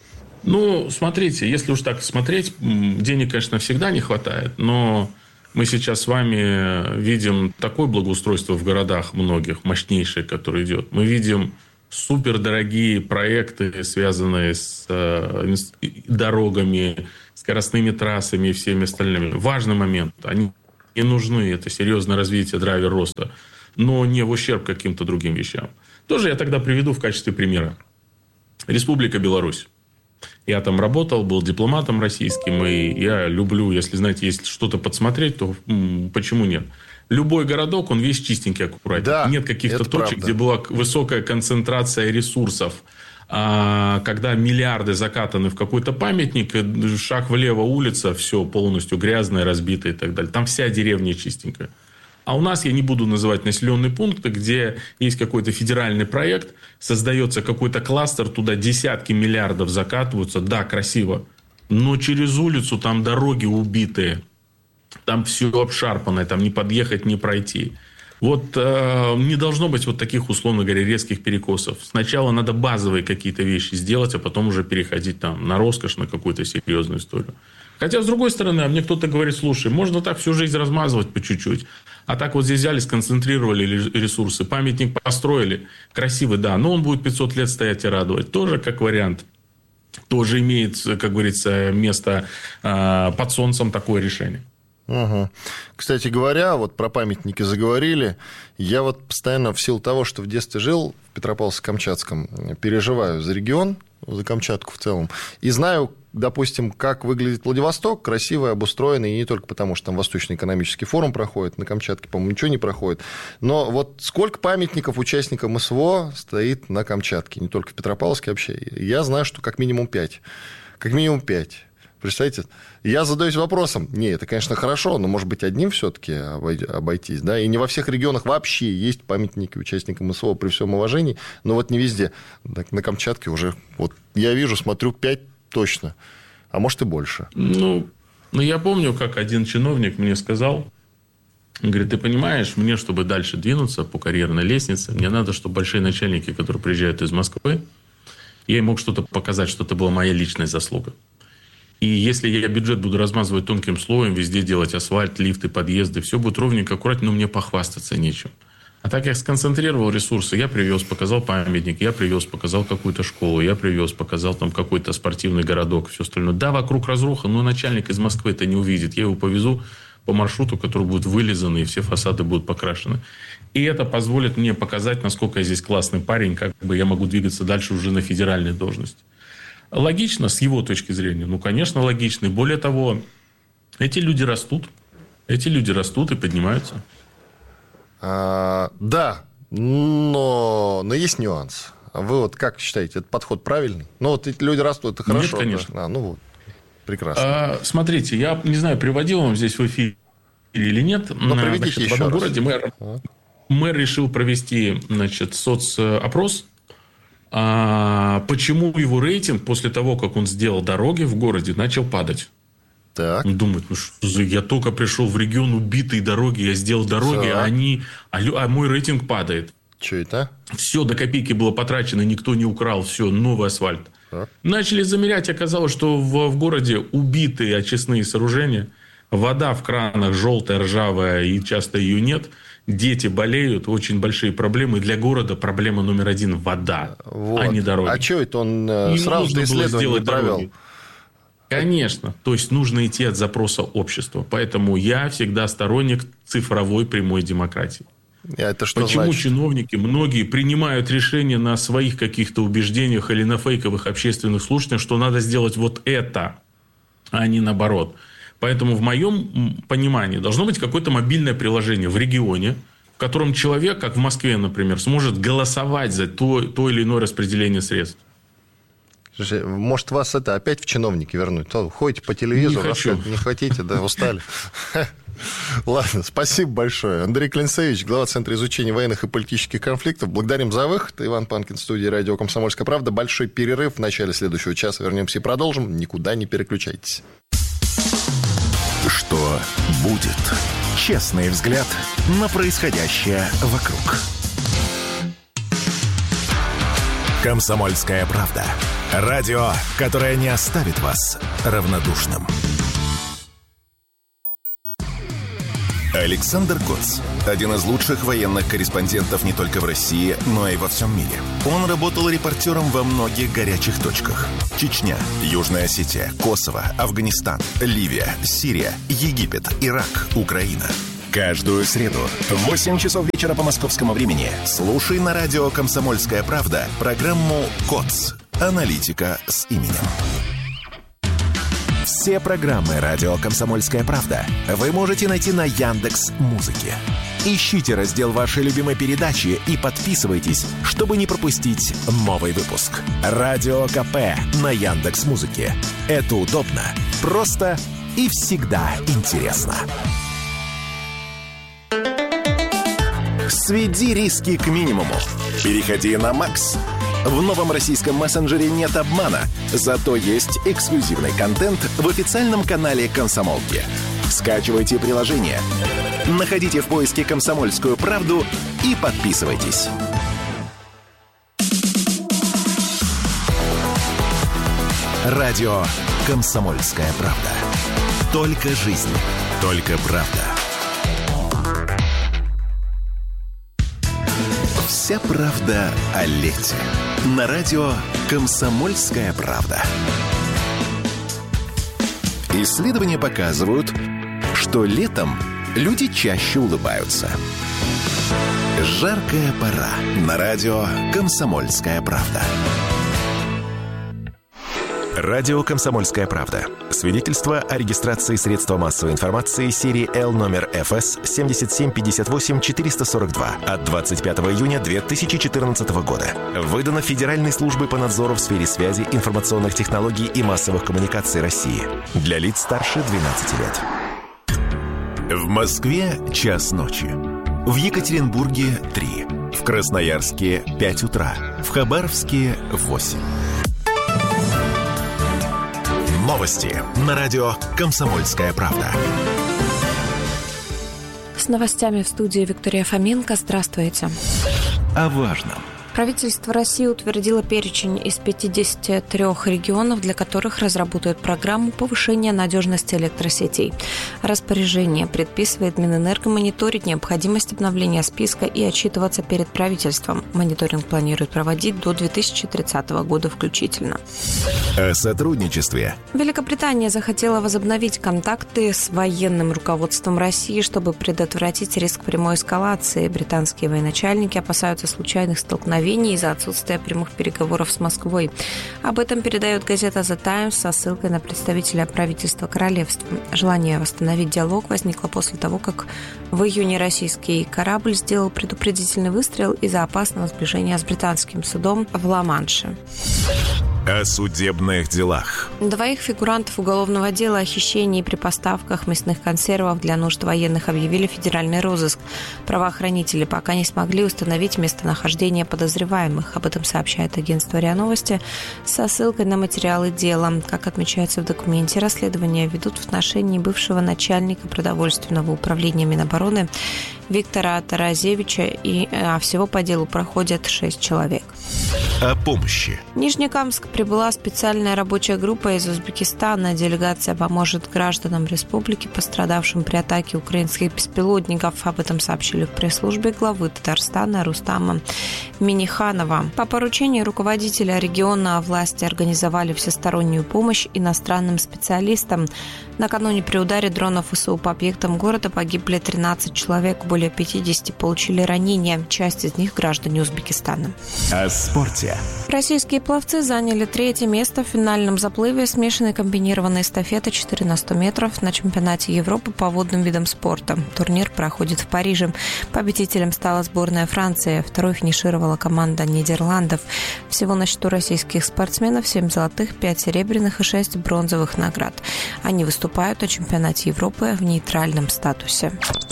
Speaker 5: Ну, смотрите, если уж так смотреть, денег, конечно, всегда не хватает, но мы сейчас с вами видим такое благоустройство в городах многих, мощнейшее, которое идет. Мы видим супердорогие проекты, связанные с э, дорогами, скоростными трассами и всеми остальными. Важный момент. Они не нужны, это серьезное развитие, драйвер роста, но не в ущерб каким-то другим вещам. Тоже я тогда приведу в качестве примера. Республика Беларусь. Я там работал, был дипломатом российским, и я люблю, если, знаете, если что-то подсмотреть, то м- почему нет? Любой городок, он весь чистенький, аккуратненький. Да, нет каких-то точек, правда, где была высокая концентрация ресурсов. А когда миллиарды закатаны в какой-то памятник, шаг влево улица, все полностью грязное, разбитое и так далее. Там вся деревня чистенькая. А у нас, я не буду называть населенные пункты, где есть какой-то федеральный проект, создается какой-то кластер, туда десятки миллиардов закатываются. Да, красиво. Но через улицу там дороги убитые. Там все обшарпанное, там не подъехать, не пройти. Вот э, не должно быть вот таких, условно говоря, резких перекосов. Сначала надо базовые какие-то вещи сделать, а потом уже переходить там на роскошь, на какую-то серьезную историю. Хотя, с другой стороны, а мне кто-то говорит, слушай, можно так всю жизнь размазывать по чуть-чуть. А так вот здесь взяли, сконцентрировали ресурсы, памятник построили. Красивый, да, но он будет пятьсот лет стоять и радовать. Тоже как вариант. Тоже имеет, как говорится, место э, под солнцем такое решение.
Speaker 2: Угу. Кстати говоря, вот про памятники заговорили. Я вот постоянно в силу того, что в детстве жил в Петропавловске-Камчатском, переживаю за регион, за Камчатку в целом. И знаю, допустим, как выглядит Владивосток, красиво обустроенный, и не только потому, что там Восточный экономический форум проходит, на Камчатке, по-моему, ничего не проходит. Но вот сколько памятников участникам СВО стоит на Камчатке, не только в Петропавловске вообще. Я знаю, что как минимум пять. Как минимум пять. Представляете, я задаюсь вопросом, не, это, конечно, хорошо, но, может быть, одним все-таки обойтись, да, и не во всех регионах вообще есть памятники участникам СВО, при всем уважении, но вот не везде. Так, на Камчатке уже, вот я вижу, смотрю, пять точно, а может и больше.
Speaker 5: Ну, ну, я помню, как один чиновник мне сказал, он говорит, ты понимаешь, мне, чтобы дальше двинуться по карьерной лестнице, мне надо, чтобы большие начальники, которые приезжают из Москвы, я им мог что-то показать, что это была моя личная заслуга. И если я бюджет буду размазывать тонким слоем, везде делать асфальт, лифты, подъезды, все будет ровненько, аккуратно, но мне похвастаться нечем. А так я сконцентрировал ресурсы, я привез, показал памятник, я привез, показал какую-то школу, я привез, показал там какой-то спортивный городок, все остальное. Да, вокруг разруха, но начальник из Москвы это не увидит. Я его повезу по маршруту, который будет вылизан, и все фасады будут покрашены. И это позволит мне показать, насколько я здесь классный парень, как бы я могу двигаться дальше уже на федеральной должности. Логично, с его точки зрения? Ну, конечно, логично. И более того, эти люди растут. Эти люди растут и поднимаются.
Speaker 2: А, да, но, но есть нюанс. Вы вот как считаете, этот подход правильный? Ну, вот эти люди растут, это хорошо.
Speaker 5: Нет, конечно.
Speaker 2: Да? А, ну, вот, прекрасно.
Speaker 5: А, смотрите, я не знаю, приводил вам здесь в эфире или нет.
Speaker 2: Но приведите
Speaker 5: значит,
Speaker 2: еще
Speaker 5: в одном
Speaker 2: раз.
Speaker 5: городе мэр,
Speaker 2: а.
Speaker 5: мэр решил провести, значит, соцопрос. А почему его рейтинг после того, как он сделал дороги в городе, начал падать?
Speaker 2: Так.
Speaker 5: Он думает, ну что за... Я только пришел в регион, убитые дороги, я сделал дороги,
Speaker 2: Так.
Speaker 5: а, они... а, а мой рейтинг падает.
Speaker 2: Что это?
Speaker 5: Все до копейки было потрачено, никто не украл, все, новый асфальт.
Speaker 2: Так.
Speaker 5: Начали замерять, оказалось, что в, в городе убитые очистные сооружения, вода в кранах желтая, ржавая, и часто ее нет. Дети болеют, очень большие проблемы. Для города проблема номер один – вода,
Speaker 2: Вот.
Speaker 5: а не дороги.
Speaker 2: А что это он
Speaker 5: Ему
Speaker 2: сразу
Speaker 5: нужно было
Speaker 2: исследование
Speaker 5: сделать
Speaker 2: провел?
Speaker 5: дороги. Конечно. То есть, нужно идти от запроса общества. Поэтому я всегда сторонник цифровой прямой демократии.
Speaker 2: Это что
Speaker 5: Почему
Speaker 2: значит?
Speaker 5: чиновники, многие принимают решения на своих каких-то убеждениях или на фейковых общественных слушаниях, что надо сделать вот это, а не наоборот. Поэтому в моем понимании должно быть какое-то мобильное приложение в регионе, в котором человек, как в Москве, например, сможет голосовать за то, то или иное распределение средств.
Speaker 2: Слушай, может, вас это опять в чиновники вернуть? То ходите по телевизору,
Speaker 5: Не хочу.
Speaker 2: не хотите, да, устали. Ладно, спасибо большое. Андрей Клинцевич, глава Центра изучения военных и политических конфликтов. Благодарим за выход. Иван Панкин, в студии радио «Комсомольская правда». Большой перерыв в начале следующего часа. Вернемся и продолжим. Никуда не переключайтесь.
Speaker 3: Что будет? Честный взгляд на происходящее вокруг. «Комсомольская правда». Радио, которое не оставит вас равнодушным. Александр Коц. Один из лучших военных корреспондентов не только в России, но и во всем мире. Он работал репортером во многих горячих точках. Чечня, Южная Осетия, Косово, Афганистан, Ливия, Сирия, Египет, Ирак, Украина. Каждую среду в восемь часов вечера по московскому времени слушай на радио «Комсомольская правда» программу «КОЦ. Аналитика с именем». Все программы радио «Комсомольская правда» вы можете найти на Яндекс.Музыке. Ищите раздел вашей любимой передачи и подписывайтесь, чтобы не пропустить новый выпуск. Радио КП на Яндекс.Музыке. Это удобно, просто и всегда интересно. Сведи риски к минимуму. Переходи на Макс. В новом российском мессенджере нет обмана, зато есть эксклюзивный контент в официальном канале «Комсомолки». Скачивайте приложение, находите в поиске «Комсомольскую правду» и подписывайтесь. Радио «Комсомольская правда». Только жизнь, только правда. Вся правда о лете. На радио «Комсомольская правда». Исследования показывают, что летом люди чаще улыбаются. Жаркая пора. На радио «Комсомольская правда». Радио «Комсомольская правда». Свидетельство о регистрации средства массовой информации серии Л номер эф эс семь семь пять восемь четыре сорок два от двадцать пятого июня две тысячи четырнадцатого года. Выдано Федеральной службой по надзору в сфере связи, информационных технологий и массовых коммуникаций России. Для лиц старше двенадцати лет. В Москве час ночи. В Екатеринбурге три. В Красноярске пять утра. В Хабаровске восемь. Новости на радио «Комсомольская правда».
Speaker 8: С новостями в студии Виктория Фоменко. Здравствуйте.
Speaker 3: О важном.
Speaker 8: Правительство России утвердило перечень из пятидесяти трёх регионов, для которых разработают программу повышения надежности электросетей. Распоряжение предписывает Минэнерго мониторить необходимость обновления списка и отчитываться перед правительством. Мониторинг планируют проводить до две тысячи тридцатого года включительно.
Speaker 3: О сотрудничестве.
Speaker 8: Великобритания захотела возобновить контакты с военным руководством России, чтобы предотвратить риск прямой эскалации. Британские военачальники опасаются случайных столкновений из-за отсутствия прямых переговоров с Москвой. Об этом передает газета «The Times» со ссылкой на представителя правительства королевства. Желание восстановить диалог возникло после того, как в июне российский корабль сделал предупредительный выстрел из-за опасного сближения с британским судом в Ла-Манше.
Speaker 3: О судебных делах.
Speaker 8: Двоих фигурантов уголовного дела о хищении при поставках мясных консервов для нужд военных объявили федеральный розыск. Правоохранители пока не смогли установить местонахождение подозреваемых. Об этом сообщает агентство РИА Новости со ссылкой на материалы дела. Как отмечается в документе, расследование ведут в отношении бывшего начальника продовольственного управления Минобороны Виктора Таразевича, и а всего по делу проходят шесть человек.
Speaker 3: О помощи.
Speaker 8: В Нижнекамск прибыла специальная рабочая группа из Узбекистана. Делегация поможет гражданам республики, пострадавшим при атаке украинских беспилотников. Об этом сообщили в пресс-службе главы Татарстана Рустама Миниханова. По поручению руководителя региона власти организовали всестороннюю помощь иностранным специалистам. Накануне при ударе дронов ВСУ по объектам города погибли тринадцать человек, более пятидесяти получили ранения. Часть из них граждане Узбекистана.
Speaker 3: О спорте.
Speaker 8: Российские пловцы заняли третье место в финальном заплыве смешанной комбинированной эстафеты четыре на сто метров на чемпионате Европы по водным видам спорта. Турнир проходит в Париже. Победителем стала сборная Франции. Второй финишировала команда Нидерландов. Всего на счету российских спортсменов семь золотых, пять серебряных и шесть бронзовых наград. Они выступают на чемпионате Европы в нейтральном статусе.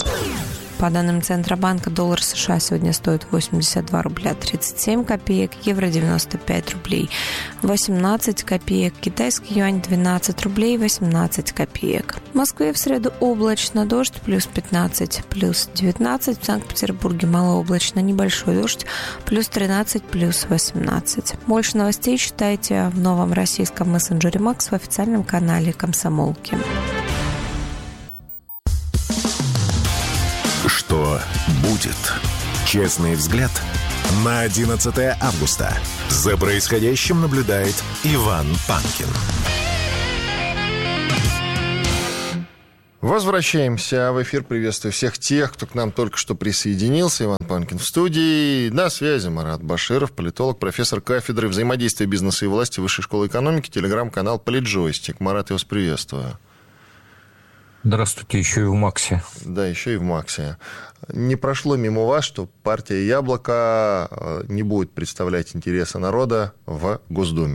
Speaker 8: По данным Центробанка, доллар США сегодня стоит восемьдесят два рубля тридцать семь копеек, евро девяносто пять рублей восемнадцать копеек, китайский юань двенадцать рублей восемнадцать копеек. В Москве в среду облачно, дождь плюс пятнадцать, плюс девятнадцать, в Санкт-Петербурге малооблачно, небольшой дождь, плюс тринадцать, плюс восемнадцать. Больше новостей читайте в новом российском мессенджере Макс в официальном канале «Комсомолки».
Speaker 3: Что будет? Честный взгляд на одиннадцатое августа. За происходящим наблюдает Иван Панкин.
Speaker 2: Возвращаемся в эфир. Приветствую всех тех, кто к нам только что присоединился. Иван Панкин в студии. На связи Марат Баширов, политолог, профессор кафедры взаимодействия бизнеса и власти Высшей школы экономики, телеграм-канал «Политджойстик». Марат, я вас приветствую.
Speaker 9: Здравствуйте, еще и в Максе.
Speaker 2: Да, еще и в Максе. Не прошло мимо вас, что партия «Яблоко» не будет представлять интересы народа в Госдуме.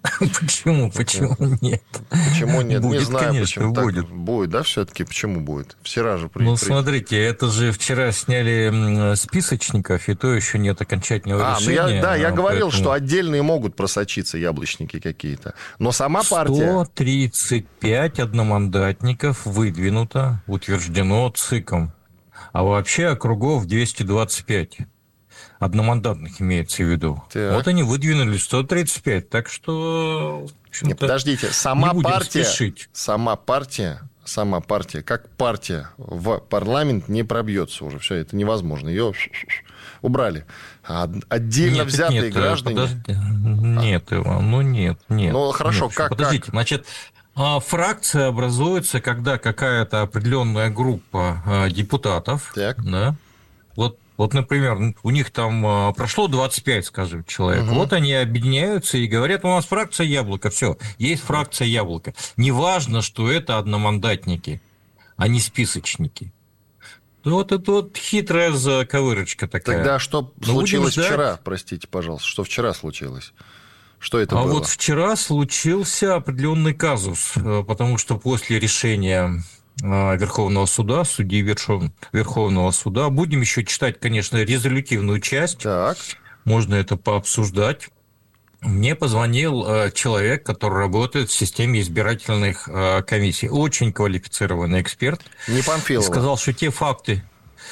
Speaker 9: Почему? Почему нет?
Speaker 2: Почему нет?
Speaker 9: Будет,
Speaker 2: Не знаю,
Speaker 9: конечно,
Speaker 2: почему
Speaker 9: будет.
Speaker 2: так. Будет, да, все-таки? Почему будет? Вчера же при...
Speaker 9: Ну,
Speaker 2: при-
Speaker 9: смотрите, это же вчера сняли списочников, и то еще нет окончательного
Speaker 2: А, ну
Speaker 9: решения.
Speaker 2: я, да, я говорил,
Speaker 9: поэтому...
Speaker 2: что отдельные могут просочиться яблочники какие-то. Но сама партия...
Speaker 9: сто тридцать пять одномандатников выдвинуто, утверждено ЦИКом. А вообще округов двести двадцать пять. Одномандатных имеется в виду.
Speaker 2: Так.
Speaker 9: Вот они выдвинули сто тридцать пять, так что...
Speaker 2: Нет, подождите, сама
Speaker 9: не будем
Speaker 2: партия,
Speaker 9: спешить.
Speaker 2: сама партия, сама партия, как партия в парламент не пробьется уже. Все, это невозможно. Ее убрали. А отдельно
Speaker 9: Нет,
Speaker 2: взятые
Speaker 9: нет,
Speaker 2: граждане...
Speaker 9: подожди. Нет, Иван, ну нет, нет.
Speaker 2: Ну, хорошо,
Speaker 9: нет.
Speaker 2: как-
Speaker 9: Подождите,
Speaker 2: как?
Speaker 9: значит... а Фракция образуется, когда какая-то определенная группа а, депутатов,
Speaker 2: Так.
Speaker 9: да, вот, вот, например, у них там а, прошло двадцать пять, скажем, человек,
Speaker 2: Мгм.
Speaker 9: вот они объединяются и говорят, у нас фракция Яблоко, все, есть фракция Яблоко. Неважно, что это одномандатники, а не списочники. Вот это вот хитрая заковырочка такая.
Speaker 2: Тогда что
Speaker 9: Ну,
Speaker 2: случилось
Speaker 9: будем ждать.
Speaker 2: вчера, простите, пожалуйста, что вчера случилось? Что это
Speaker 9: А
Speaker 2: было?
Speaker 9: вот вчера случился определенный казус, э, потому что после решения э, Верховного суда, судьи Вершов- Верховного суда, будем еще читать, конечно, резолютивную часть,
Speaker 2: Так,
Speaker 9: можно это пообсуждать. Мне позвонил э, человек, который работает в системе избирательных э, комиссий, очень квалифицированный эксперт,
Speaker 2: не Панфилова.
Speaker 9: сказал, что те факты...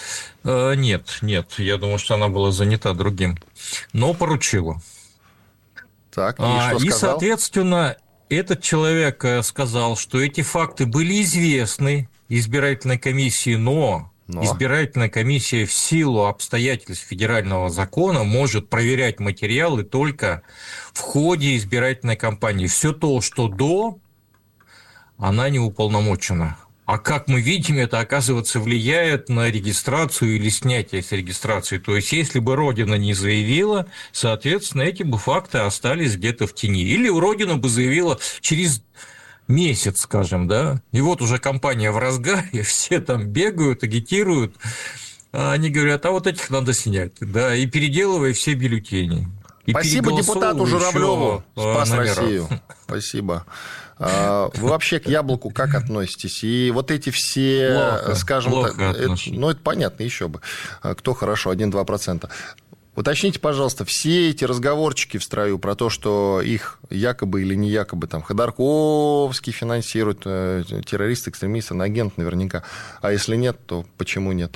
Speaker 9: Э, Нет, нет, я думаю, что она была занята другим, но поручила.
Speaker 2: Так, и
Speaker 9: А,
Speaker 2: что
Speaker 9: и,
Speaker 2: сказал?
Speaker 9: соответственно, этот человек э, сказал, что эти факты были известны избирательной комиссии, но,
Speaker 2: Но?
Speaker 9: избирательная комиссия в силу обстоятельств федерального закона может проверять материалы только в ходе избирательной кампании. Все то, что до, она не уполномочена. А как мы видим, это, оказывается, влияет на регистрацию или снятие с регистрации. То есть, если бы Родина не заявила, соответственно, эти бы факты остались где-то в тени. Или Родина бы заявила через месяц, скажем, да, и вот уже кампания в разгаре, все там бегают, агитируют, а они говорят, а вот этих надо снять, да, и переделывай все бюллетени. И
Speaker 2: Спасибо депутату
Speaker 9: переголосовывай
Speaker 2: Журавлеву,
Speaker 9: еще,
Speaker 2: спас
Speaker 9: номера.
Speaker 2: Россию. Спасибо. А, Вы вообще к яблоку как относитесь? И вот эти все,
Speaker 9: Плохо,
Speaker 2: скажем
Speaker 9: плохо
Speaker 2: так, это-
Speaker 9: отношусь.
Speaker 2: ну это понятно, еще бы. А Кто хорошо, один-два процента. Уточните, пожалуйста, все эти разговорчики в строю про то, что их якобы или не якобы там Ходорковский финансирует, э, террористы, экстремисты, агент наверняка. А если нет, то почему нет?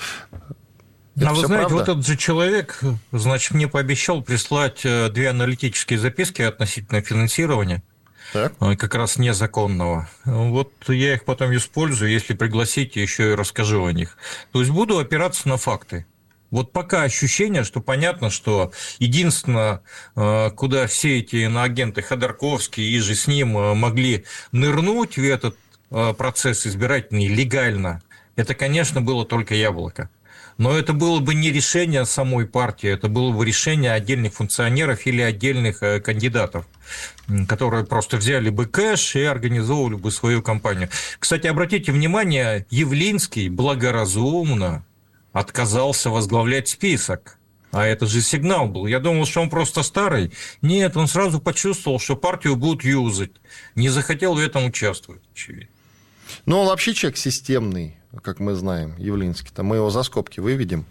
Speaker 2: Это
Speaker 9: А вы
Speaker 2: всё
Speaker 9: знаете,
Speaker 2: правда?
Speaker 9: вот этот же человек, значит, мне пообещал прислать э, две аналитические записки относительно финансирования,
Speaker 2: Так.
Speaker 9: э, как раз незаконного. Вот я их потом использую, если пригласите, еще и расскажу о них. То есть буду опираться на факты. Вот пока ощущение, что понятно, что единственное, э, куда все эти иноагенты Ходорковский и же с ним э, могли нырнуть в этот э, процесс избирательный легально, это, конечно, было только Яблоко. Но это было бы не решение самой партии, это было бы решение отдельных функционеров или отдельных э, кандидатов, м, которые просто взяли бы кэш и организовывали бы свою кампанию. Кстати, обратите внимание, Явлинский благоразумно отказался возглавлять список. А это же сигнал был. Я думал, что он просто старый. Нет, он сразу почувствовал, что партию будут юзать. Не захотел в этом участвовать, очевидно.
Speaker 2: Ну, он вообще человек системный, как мы знаем, Явлинский-то. Мы его за скобки выведем.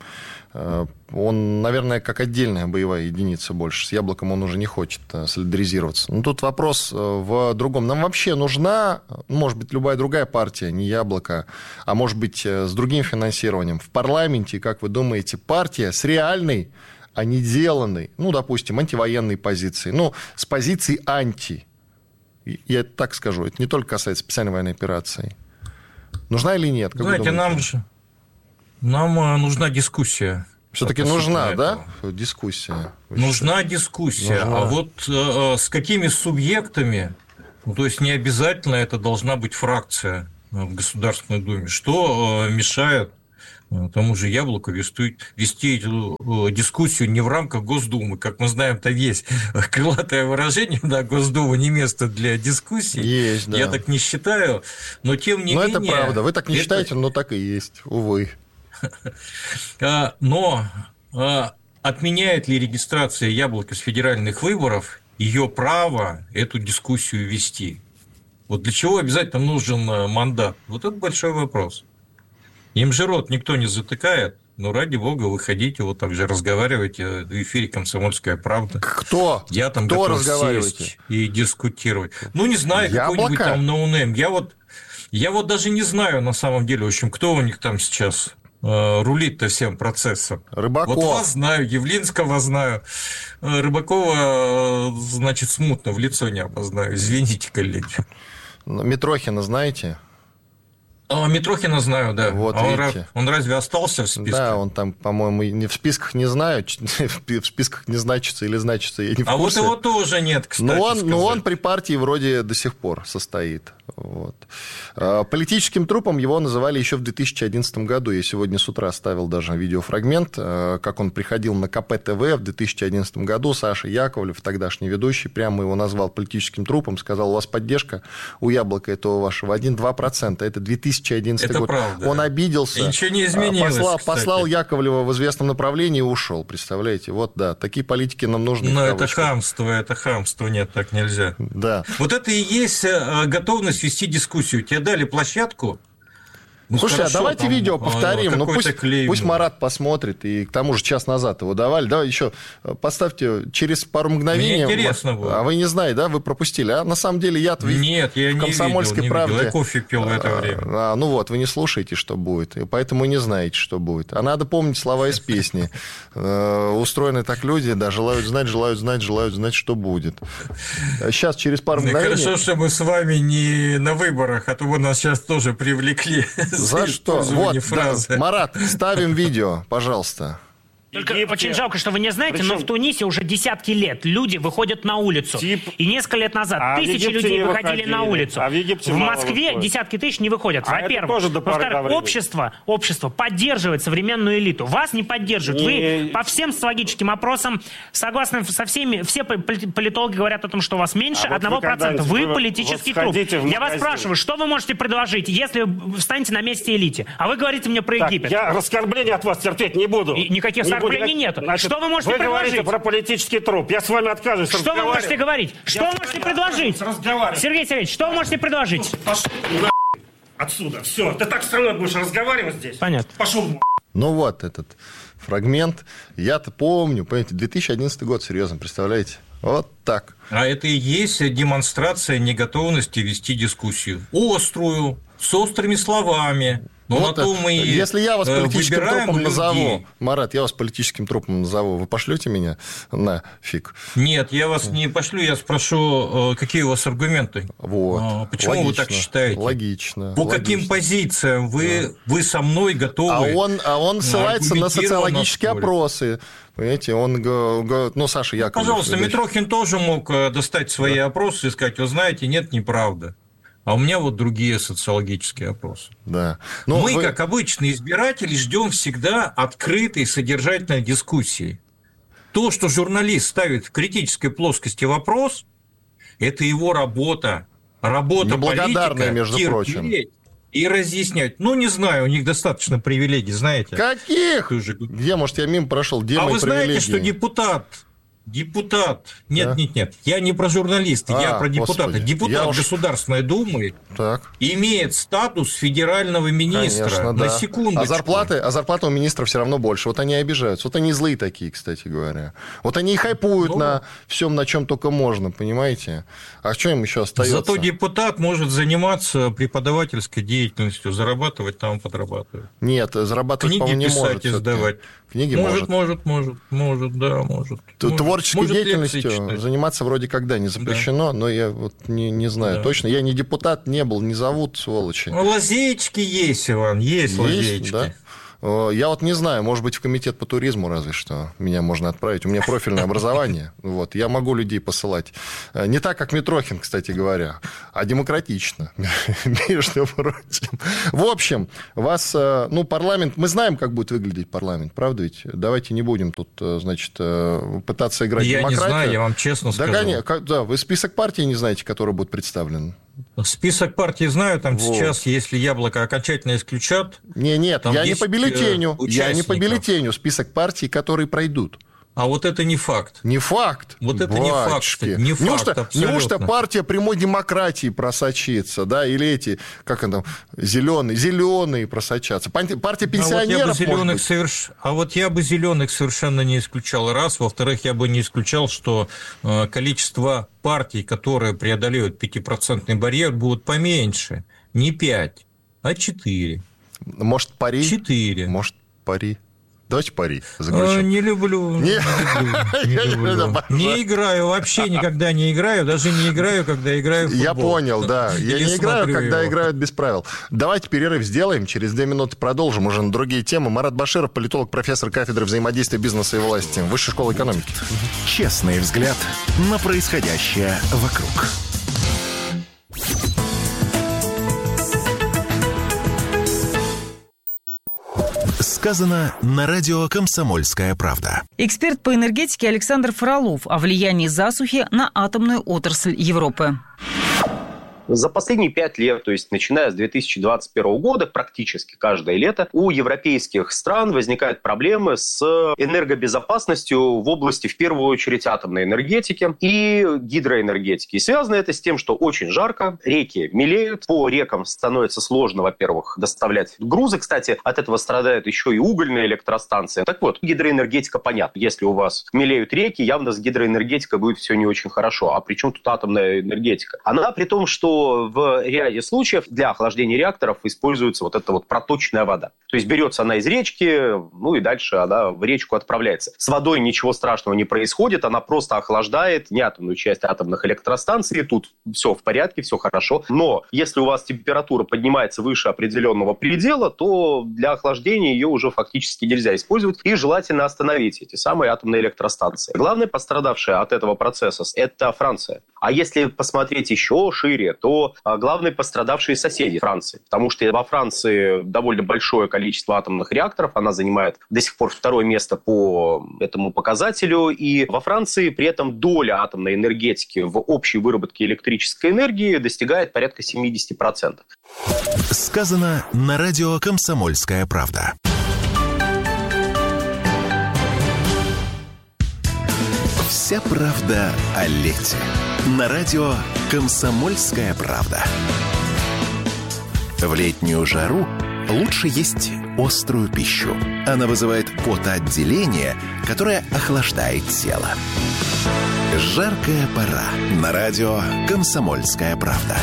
Speaker 2: Он, наверное, как отдельная боевая единица больше. С Яблоком он уже не хочет солидаризироваться. Но тут вопрос в другом. Нам вообще нужна, может быть, любая другая партия, не Яблоко, а может быть, с другим финансированием. В парламенте, как вы думаете, партия с реальной, а не деланной, ну, допустим, антивоенной позицией, ну, с позицией анти. Я так скажу, это не только касается специальной военной операции. Нужна или нет? Как
Speaker 9: Знаете, нам же нам нужна дискуссия.
Speaker 2: Все-таки нужна, да, дискуссия?
Speaker 9: Нужна дискуссия.
Speaker 2: Нужна.
Speaker 9: А вот э, с какими субъектами, ну, то есть не обязательно это должна быть фракция в Государственной Думе, что э, мешает тому же Яблоку вести, вести эту дискуссию не в рамках Госдумы. Как мы знаем, там есть крылатое выражение, да, Госдума не место для дискуссий.
Speaker 2: Есть, да.
Speaker 9: Я так не считаю, но тем не
Speaker 2: но
Speaker 9: менее...
Speaker 2: это правда, вы так не
Speaker 9: это...
Speaker 2: считаете, но так и есть, увы.
Speaker 9: Но отменяет ли регистрация Яблока с федеральных выборов ее право эту дискуссию вести. Вот для чего обязательно нужен мандат? Вот это большой вопрос. Им же рот никто не затыкает. Ну, ради бога, выходите, вот так же разговаривайте в эфире «Комсомольская правда».
Speaker 2: Кто?
Speaker 9: Я там
Speaker 2: Кто
Speaker 9: готов
Speaker 2: разговариваете?
Speaker 9: сесть и дискутировать. Ну, не знаю,
Speaker 2: Яблоко?
Speaker 9: какой-нибудь там ноунейм. Я вот, я вот даже не знаю, на самом деле, в общем, кто у них там сейчас э, рулит-то всем процессом.
Speaker 2: Рыбаков.
Speaker 9: Вот вас знаю, Явлинского знаю. Рыбакова, значит, смутно в лицо не обознаю. Извините, коллеги.
Speaker 2: Митрохина знаете?
Speaker 9: А, Митрохина знаю, да.
Speaker 2: Вот,
Speaker 9: а он,
Speaker 2: видите.
Speaker 9: он разве остался в списке?
Speaker 2: Да, он там, по-моему, не в списках не знаю, в списках не значится или значится, я не в
Speaker 9: А
Speaker 2: курсе.
Speaker 9: вот его тоже нет, кстати
Speaker 2: но он,
Speaker 9: сказать.
Speaker 2: но он при партии вроде до сих пор состоит. Вот. Политическим трупом его называли еще в две тысячи одиннадцатом году. Я сегодня с утра ставил даже видеофрагмент, как он приходил на ка пэ тэ вэ в две тысячи одиннадцатом году. Саша Яковлев, тогдашний ведущий, прямо его назвал политическим трупом, сказал, у вас поддержка у Яблока этого вашего один-два процента. Это две тысячи одиннадцатый
Speaker 9: Это
Speaker 2: год.
Speaker 9: правда.
Speaker 2: Он обиделся.
Speaker 9: И ничего не изменилось,
Speaker 2: послал,
Speaker 9: кстати.
Speaker 2: послал Яковлева в известном направлении и ушел. Представляете? Вот, да, такие политики нам нужны.
Speaker 9: Но
Speaker 2: в
Speaker 9: это
Speaker 2: кавычках.
Speaker 9: хамство, это хамство, нет, так нельзя.
Speaker 2: Да.
Speaker 9: Вот это и есть э, готовность вести дискуссию. Тебе дали площадку. Ну,
Speaker 2: Слушайте,
Speaker 9: хорошо,
Speaker 2: а давайте
Speaker 9: там,
Speaker 2: видео
Speaker 9: э,
Speaker 2: повторим. Ну,
Speaker 9: какой-то
Speaker 2: пусть,
Speaker 9: клейм.
Speaker 2: пусть Марат посмотрит. И к тому же час назад его давали. Давай еще поставьте через пару мгновений.
Speaker 9: Мне интересно было.
Speaker 2: А вы не знаете, да? Вы пропустили. А на самом деле я-то
Speaker 9: Нет, я
Speaker 2: в
Speaker 9: не
Speaker 2: «Комсомольской
Speaker 9: видел, не
Speaker 2: правде».
Speaker 9: видел. Я кофе пил в это время.
Speaker 2: А, ну вот, вы не слушаете, что будет. И поэтому не знаете, что будет. А надо помнить слова из песни. Устроены так люди, да, желают знать, желают знать, желают знать, что будет. Сейчас, через пару мгновений...
Speaker 9: Хорошо, что мы с вами не на выборах, а то вы нас сейчас тоже привлекли.
Speaker 2: За что? Вот, да. Марат, ставим видео, пожалуйста.
Speaker 10: Только
Speaker 11: Египте.
Speaker 10: очень жалко, что вы не знаете,
Speaker 11: Причем...
Speaker 10: но в Тунисе уже десятки лет люди выходят на улицу.
Speaker 11: Тип...
Speaker 10: И несколько лет назад
Speaker 11: а
Speaker 10: тысячи людей выходили, выходили на улицу.
Speaker 11: А в Египте
Speaker 10: в
Speaker 11: мало
Speaker 10: Москве
Speaker 11: выходит.
Speaker 10: десятки тысяч не выходят.
Speaker 11: А
Speaker 10: Во-первых. Во-вторых, общество, общество поддерживает современную элиту. Вас не поддерживают.
Speaker 11: Не...
Speaker 10: Вы по всем социологическим опросам согласны со всеми. Все политологи говорят о том, что у вас меньше
Speaker 11: а
Speaker 10: одного процента.
Speaker 11: Вот
Speaker 10: вы,
Speaker 11: вы
Speaker 10: политический
Speaker 11: вот
Speaker 10: труп. Я вас спрашиваю, что вы можете предложить, если вы встанете на месте элите? А вы говорите мне про
Speaker 11: так,
Speaker 10: Египет.
Speaker 11: Я оскорбления от вас терпеть не буду.
Speaker 10: И никаких не оскорблений нету.
Speaker 11: Значит,
Speaker 10: что вы можете
Speaker 11: вы
Speaker 10: предложить?
Speaker 11: Вы говорите про политический труп. Я с вами отказываюсь.
Speaker 10: Что вы можете говорить? Что вы можете предложить? Сергей Сергеевич, что вы можете предложить?
Speaker 11: Пошел отсюда. Все. Ты так со мной будешь разговаривать здесь?
Speaker 10: Понятно.
Speaker 11: Пошел.
Speaker 2: Ну вот этот фрагмент. Я-то помню. Понимаете, две тысячи одиннадцатый год, серьезно, представляете? Вот так.
Speaker 9: А это и есть демонстрация неготовности вести дискуссию. Острую, с острыми словами. Но
Speaker 2: вот,
Speaker 9: на то мы
Speaker 2: если я вас политическим трупом
Speaker 9: людей.
Speaker 2: назову, Марат, я вас политическим трупом назову, вы пошлете меня на фиг?
Speaker 9: Нет, я вас не пошлю, я спрошу, какие у вас аргументы.
Speaker 2: Вот.
Speaker 9: Почему
Speaker 2: логично,
Speaker 9: вы так считаете?
Speaker 2: Логично.
Speaker 9: По
Speaker 2: логично.
Speaker 9: каким позициям вы, да. вы со мной готовы?
Speaker 2: А он, а он ссылается на социологические
Speaker 9: спорить.
Speaker 2: опросы. Понимаете, он говорит, ну, Саша Яковлев.
Speaker 9: Пожалуйста, Митрохин тоже мог достать свои да. опросы и сказать, вы знаете, нет, неправда. А у меня вот другие социологические опросы.
Speaker 2: Да. Но
Speaker 9: Мы,
Speaker 2: вы...
Speaker 9: как обычные избиратели, ждем всегда открытой, содержательной дискуссии. То, что журналист ставит в критической плоскости вопрос, это его работа. Работа политика,
Speaker 2: между прочим.
Speaker 9: И разъяснять. Ну, не знаю, у них достаточно привилегий, знаете.
Speaker 2: Каких?
Speaker 9: Уже...
Speaker 2: Где, может, я мимо прошел? Где
Speaker 9: а
Speaker 2: мои
Speaker 9: вы знаете,
Speaker 2: привилегии?
Speaker 9: что депутат... Депутат. Нет, да? нет, нет. Я не про журналиста,
Speaker 2: а,
Speaker 9: я про депутата.
Speaker 2: Господи.
Speaker 9: Депутат
Speaker 2: уж...
Speaker 9: Государственной Думы
Speaker 2: так.
Speaker 9: имеет статус федерального министра.
Speaker 2: Конечно,
Speaker 9: на
Speaker 2: да.
Speaker 9: секундочку.
Speaker 2: А зарплаты, а зарплата у министра все равно больше. Вот они обижаются. Вот они злые такие, кстати говоря. Вот они и хайпуют ну, на всем, на чем только можно, понимаете? А что им еще остается?
Speaker 9: Зато депутат может заниматься преподавательской деятельностью, зарабатывать там, подрабатывать.
Speaker 2: Нет, зарабатывать,
Speaker 9: книги
Speaker 2: по-моему, не
Speaker 9: писать
Speaker 2: может.
Speaker 9: и сдавать.
Speaker 2: Книги
Speaker 9: может,
Speaker 2: может.
Speaker 9: может, может, может, да, может.
Speaker 2: Творческой
Speaker 9: может
Speaker 2: деятельностью заниматься вроде когда не запрещено, да. но я вот не, не знаю да. точно. Я не депутат, не был, не зовут, сволочи.
Speaker 9: Ну, лазеечки есть, Иван, есть, есть лазеечки.
Speaker 2: Да? Я вот не знаю, может быть, в комитет по туризму разве что меня можно отправить. У меня профильное образование. Вот, я могу людей посылать. Не так, как Митрохин, кстати говоря, а демократично, между прочим. В общем, вас, ну, парламент... Мы знаем, как будет выглядеть парламент, правда ведь? Давайте не будем тут, значит, пытаться играть в демократию.
Speaker 9: Я не знаю, я вам честно
Speaker 2: да,
Speaker 9: скажу.
Speaker 2: Конечно, да, вы список партий не знаете, который будет представлен?
Speaker 9: Список партий знаю, там вот. Сейчас, если Яблоко окончательно исключат...
Speaker 2: Не, нет, я не по бюллетеню, я не по бюллетеню, список партий, которые пройдут.
Speaker 9: А вот это не факт.
Speaker 2: Не факт.
Speaker 9: Вот это
Speaker 2: Батюшки.
Speaker 9: не факт. Не факт,
Speaker 2: неужто,
Speaker 9: абсолютно.
Speaker 2: неужто партия прямой демократии просочится, да, или эти, как он там, зеленые, зеленые просочатся. Партия пенсионеров,
Speaker 9: а вот,
Speaker 2: зеленых
Speaker 9: соверш... а вот я бы зеленых совершенно не исключал. Раз. Во-вторых, я бы не исключал, что количество партий, которые преодолеют пятипроцентный барьер, будут поменьше. Не пять, а четыре.
Speaker 2: Может, пари?
Speaker 9: Четыре.
Speaker 2: Может, пари. Давайте пари.
Speaker 9: А, не люблю. Не, не, люблю, не, люблю. не играю, вообще никогда не играю. Даже не играю, когда играю в футбол.
Speaker 2: Я понял, да. Я не играю, когда
Speaker 9: его.
Speaker 2: играют без правил. Давайте перерыв сделаем. Через две минуты продолжим уже на другие темы. Марат Баширов, политолог, профессор кафедры взаимодействия бизнеса и власти. Высшей школы экономики.
Speaker 3: Честный взгляд на происходящее вокруг. Сказано на радио «Комсомольская правда».
Speaker 12: Эксперт по энергетике Александр Фролов о влиянии засухи на атомную отрасль Европы.
Speaker 13: За последние пять лет, то есть начиная с две тысячи двадцать первого года, практически каждое лето, у европейских стран возникают проблемы с энергобезопасностью в области, в первую очередь, атомной энергетики и гидроэнергетики. И связано это с тем, что очень жарко, реки мелеют, по рекам становится сложно, во-первых, доставлять грузы. Кстати, от этого страдают еще и угольные электростанции. Так вот, гидроэнергетика понятна. Если у вас мелеют реки, явно с гидроэнергетикой будет все не очень хорошо. А при чем тут атомная энергетика? Она при том, что в ряде случаев для охлаждения реакторов используется вот эта вот проточная вода. То есть берется она из речки, ну и дальше она в речку отправляется. С водой ничего страшного не происходит, она просто охлаждает неатомную часть атомных электростанций. Тут все в порядке, все хорошо. Но если у вас температура поднимается выше определенного предела, то для охлаждения ее уже фактически нельзя использовать. И желательно остановить эти самые атомные электростанции. Главная пострадавшая от этого процесса – это Франция. А если посмотреть еще шире, то главные пострадавшие соседи Франции. Потому что во Франции довольно большое количество атомных реакторов. Она занимает до сих пор второе место по этому показателю. И во Франции при этом доля атомной энергетики в общей выработке электрической энергии достигает порядка семьдесят процентов.
Speaker 3: Сказано на радио «Комсомольская правда». Вся правда о лете. На радио «Комсомольская правда». В летнюю жару лучше есть острую пищу. Она вызывает потоотделение, которое охлаждает тело. Жаркая пора. На радио «Комсомольская правда».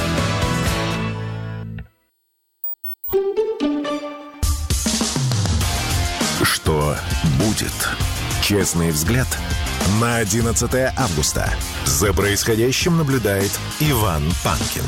Speaker 3: Что будет? Честный взгляд на одиннадцатое августа. За происходящим наблюдает Иван Панкин.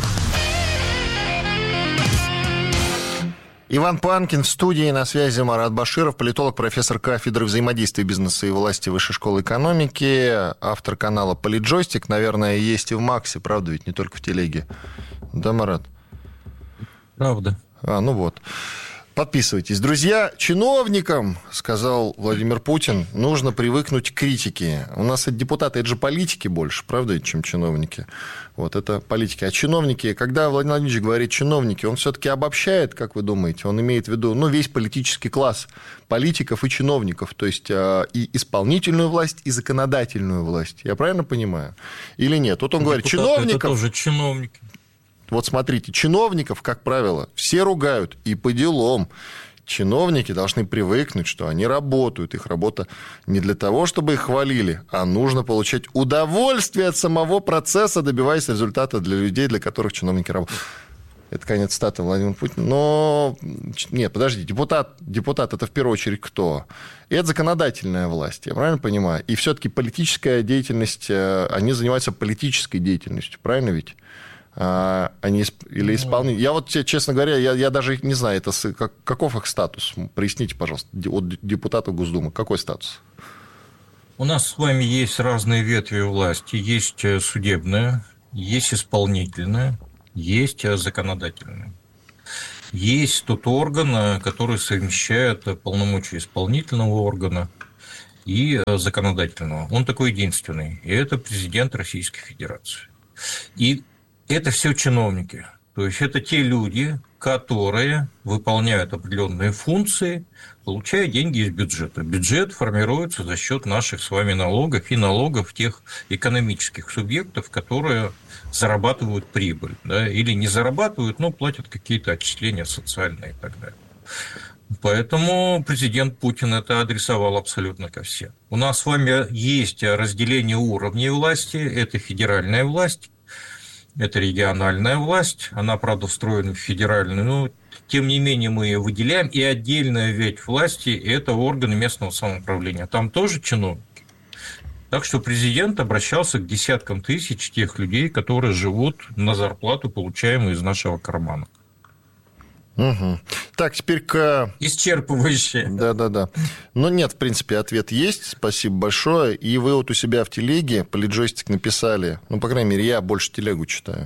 Speaker 2: Иван Панкин в студии, на связи Марат Баширов, политолог, профессор кафедры взаимодействия бизнеса и власти Высшей школы экономики, автор канала «Политджойстик». Наверное, есть и в Максе, правда, ведь не только в телеге. Да, Марат?
Speaker 9: Правда.
Speaker 2: А, ну вот. Подписывайтесь. Друзья, чиновникам, сказал Владимир Путин, нужно привыкнуть к критике. У нас это депутаты, это же политики больше, правда, чем чиновники. Вот это политики. А чиновники, когда Владимир Владимирович говорит чиновники, он все-таки обобщает, как вы думаете? Он имеет в виду, ну, весь политический класс политиков и чиновников, то есть и исполнительную власть, и законодательную власть. Я правильно понимаю? Или нет? Вот он говорит, чиновников...
Speaker 9: Это тоже чиновники.
Speaker 2: Вот смотрите, чиновников, как правило, все ругают, и по делам. Чиновники должны привыкнуть, что они работают. Их работа не для того, чтобы их хвалили, а нужно получать удовольствие от самого процесса, добиваясь результата для людей, для которых чиновники работают. Это конец цитаты Владимира Путина. Но, нет, подожди, депутат, депутат это в первую очередь кто? Это законодательная власть, я правильно понимаю? И все-таки политическая деятельность, они занимаются политической деятельностью, правильно ведь? А, они или исполнители. Я вот, честно говоря, я, я даже не знаю, это как, каков их статус. Проясните, пожалуйста, от депутата Госдумы. Какой статус?
Speaker 9: У нас с вами есть разные ветви власти. Есть судебная, есть исполнительная, есть законодательная. Есть тот орган, который совмещает полномочия исполнительного органа и законодательного. Он такой единственный. И это президент Российской Федерации. И это все чиновники. То есть это те люди, которые выполняют определенные функции, получая деньги из бюджета. Бюджет формируется за счет наших с вами налогов и налогов тех экономических субъектов, которые зарабатывают прибыль, да, или не зарабатывают, но платят какие-то отчисления социальные и так далее. Поэтому президент Путин это адресовал абсолютно ко всем. У нас с вами есть разделение уровней власти. Это федеральная власть, это региональная власть. Она, правда, встроена в федеральную, но тем не менее мы ее выделяем. И отдельная ветвь власти – это органы местного самоуправления. Там тоже чиновники. Так что президент обращался к десяткам тысяч тех людей, которые живут на зарплату, получаемую из нашего кармана.
Speaker 2: Угу. Так, теперь к...
Speaker 9: Исчерпывающе.
Speaker 2: Да-да-да. Ну, нет, в принципе, ответ есть. Спасибо большое. И вы вот у себя в телеге политджойстик написали, ну, по крайней мере, я больше телегу читаю.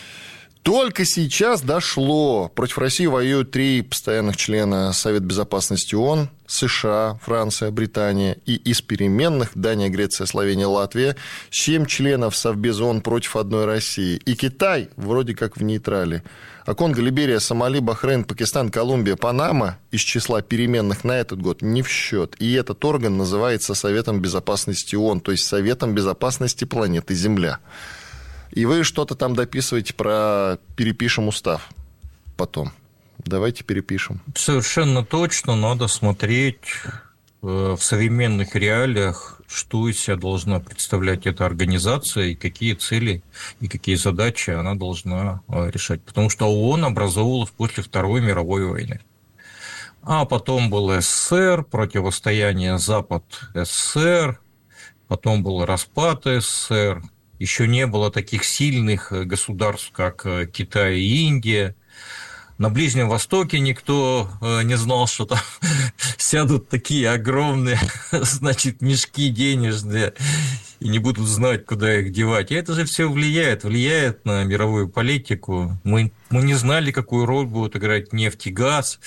Speaker 2: Только сейчас дошло. Против России воюют три постоянных члена Совета Безопасности ООН: США, Франция, Британия. И из переменных Дания, Греция, Словения, Латвия. Семь членов Совбеза ООН против одной России. И Китай вроде как в нейтрале. А Конго, Либерия, Сомали, Бахрейн, Пакистан, Колумбия, Панама из числа переменных на этот год не в счет. И этот орган называется Советом Безопасности ООН, то есть Советом Безопасности планеты Земля. И вы что-то там дописываете про «перепишем устав» потом. Давайте перепишем.
Speaker 9: Совершенно точно. Надо смотреть в современных реалиях, что из себя должна представлять эта организация, и какие цели, и какие задачи она должна решать. Потому что ООН образовывалась после Второй мировой войны. А потом был СССР, противостояние Запад-СССР, потом был распад СССР. Еще не было таких сильных государств, как Китай и Индия. На Ближнем Востоке никто не знал, что там сядут такие огромные, значит, мешки денежные и не будут знать, куда их девать. И это же все влияет, влияет на мировую политику. Мы, мы не знали, какую роль будут играть нефть и газ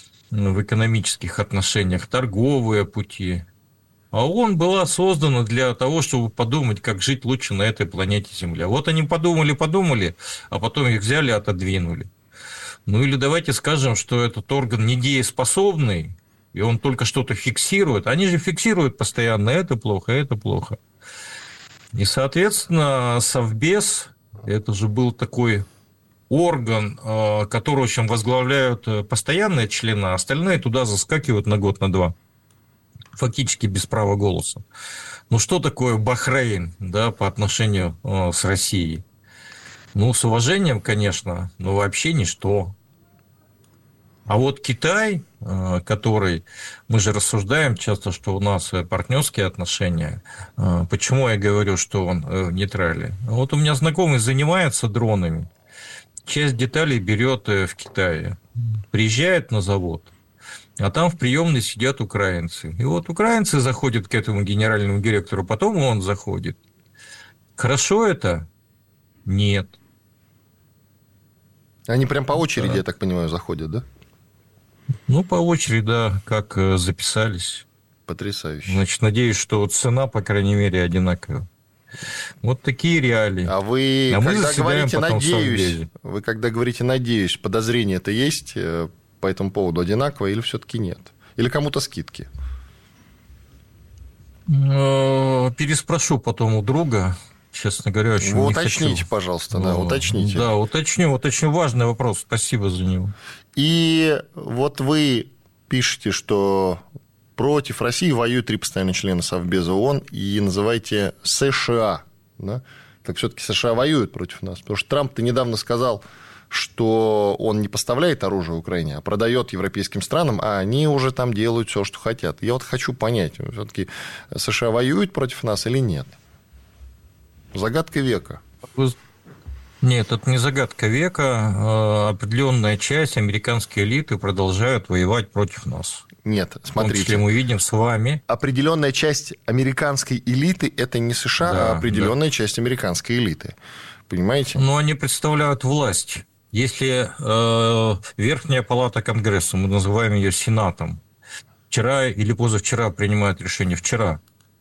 Speaker 9: в экономических отношениях, торговые пути. А ООН была создана для того, чтобы подумать, как жить лучше на этой планете Земля. Вот они подумали-подумали, а потом их взяли и отодвинули. Ну или давайте скажем, что этот орган недееспособный, и он только что-то фиксирует. Они же фиксируют постоянно: это плохо, это плохо. И, соответственно, Совбез, это же был такой орган, который, в общем, возглавляют постоянные члены, а остальные туда заскакивают на год, на два. Фактически без права голоса. Ну, что такое Бахрейн, да, по отношению э, с Россией? Ну, с уважением, конечно, но вообще ничто. А вот Китай, э, который, мы же рассуждаем часто, что у нас партнерские отношения. Э, почему я говорю, что он э, в нейтрале? Вот у меня знакомый занимается дронами. Часть деталей берет э, в Китае. Приезжает на завод. А там в приемной сидят украинцы. И вот украинцы заходят к этому генеральному директору, потом он заходит. Хорошо это? Нет.
Speaker 2: Они прям по очереди, да, я так понимаю, заходят, да?
Speaker 9: Ну, по очереди, да, как записались.
Speaker 2: Потрясающе.
Speaker 9: Значит, надеюсь, что цена, по крайней мере, одинаковая. Вот такие реалии.
Speaker 2: А вы,
Speaker 9: а
Speaker 2: когда говорите «надеюсь», вы когда говорите «надеюсь», подозрение-то есть по этому поводу одинаково или все-таки нет? Или кому-то скидки?
Speaker 9: Переспрошу потом у друга, честно говоря, очень
Speaker 2: Вы
Speaker 9: не
Speaker 2: уточните,
Speaker 9: хочу.
Speaker 2: пожалуйста, да, уточните.
Speaker 9: Да, уточню, вот очень важный вопрос, спасибо за него.
Speaker 2: И вот вы пишете, что против России воюют три постоянных члена Совбеза ООН, и называете США, да? Так все-таки США воюют против нас, потому что Трамп-то недавно сказал, что он не поставляет оружие Украине, а продает европейским странам, а они уже там делают все, что хотят. Я вот хочу понять, все-таки США воюют против нас или нет? Загадка века.
Speaker 9: Нет, это не загадка века. Определенная часть американской элиты продолжают воевать против нас.
Speaker 2: Нет, смотрите.
Speaker 9: В том числе мы видим с вами.
Speaker 2: Определенная часть американской элиты – это не США, да, а определенная да. часть американской элиты. Понимаете?
Speaker 9: Но они представляют власть. Если э, Верхняя палата Конгресса, мы называем ее Сенатом, вчера или позавчера принимает решение, вчера,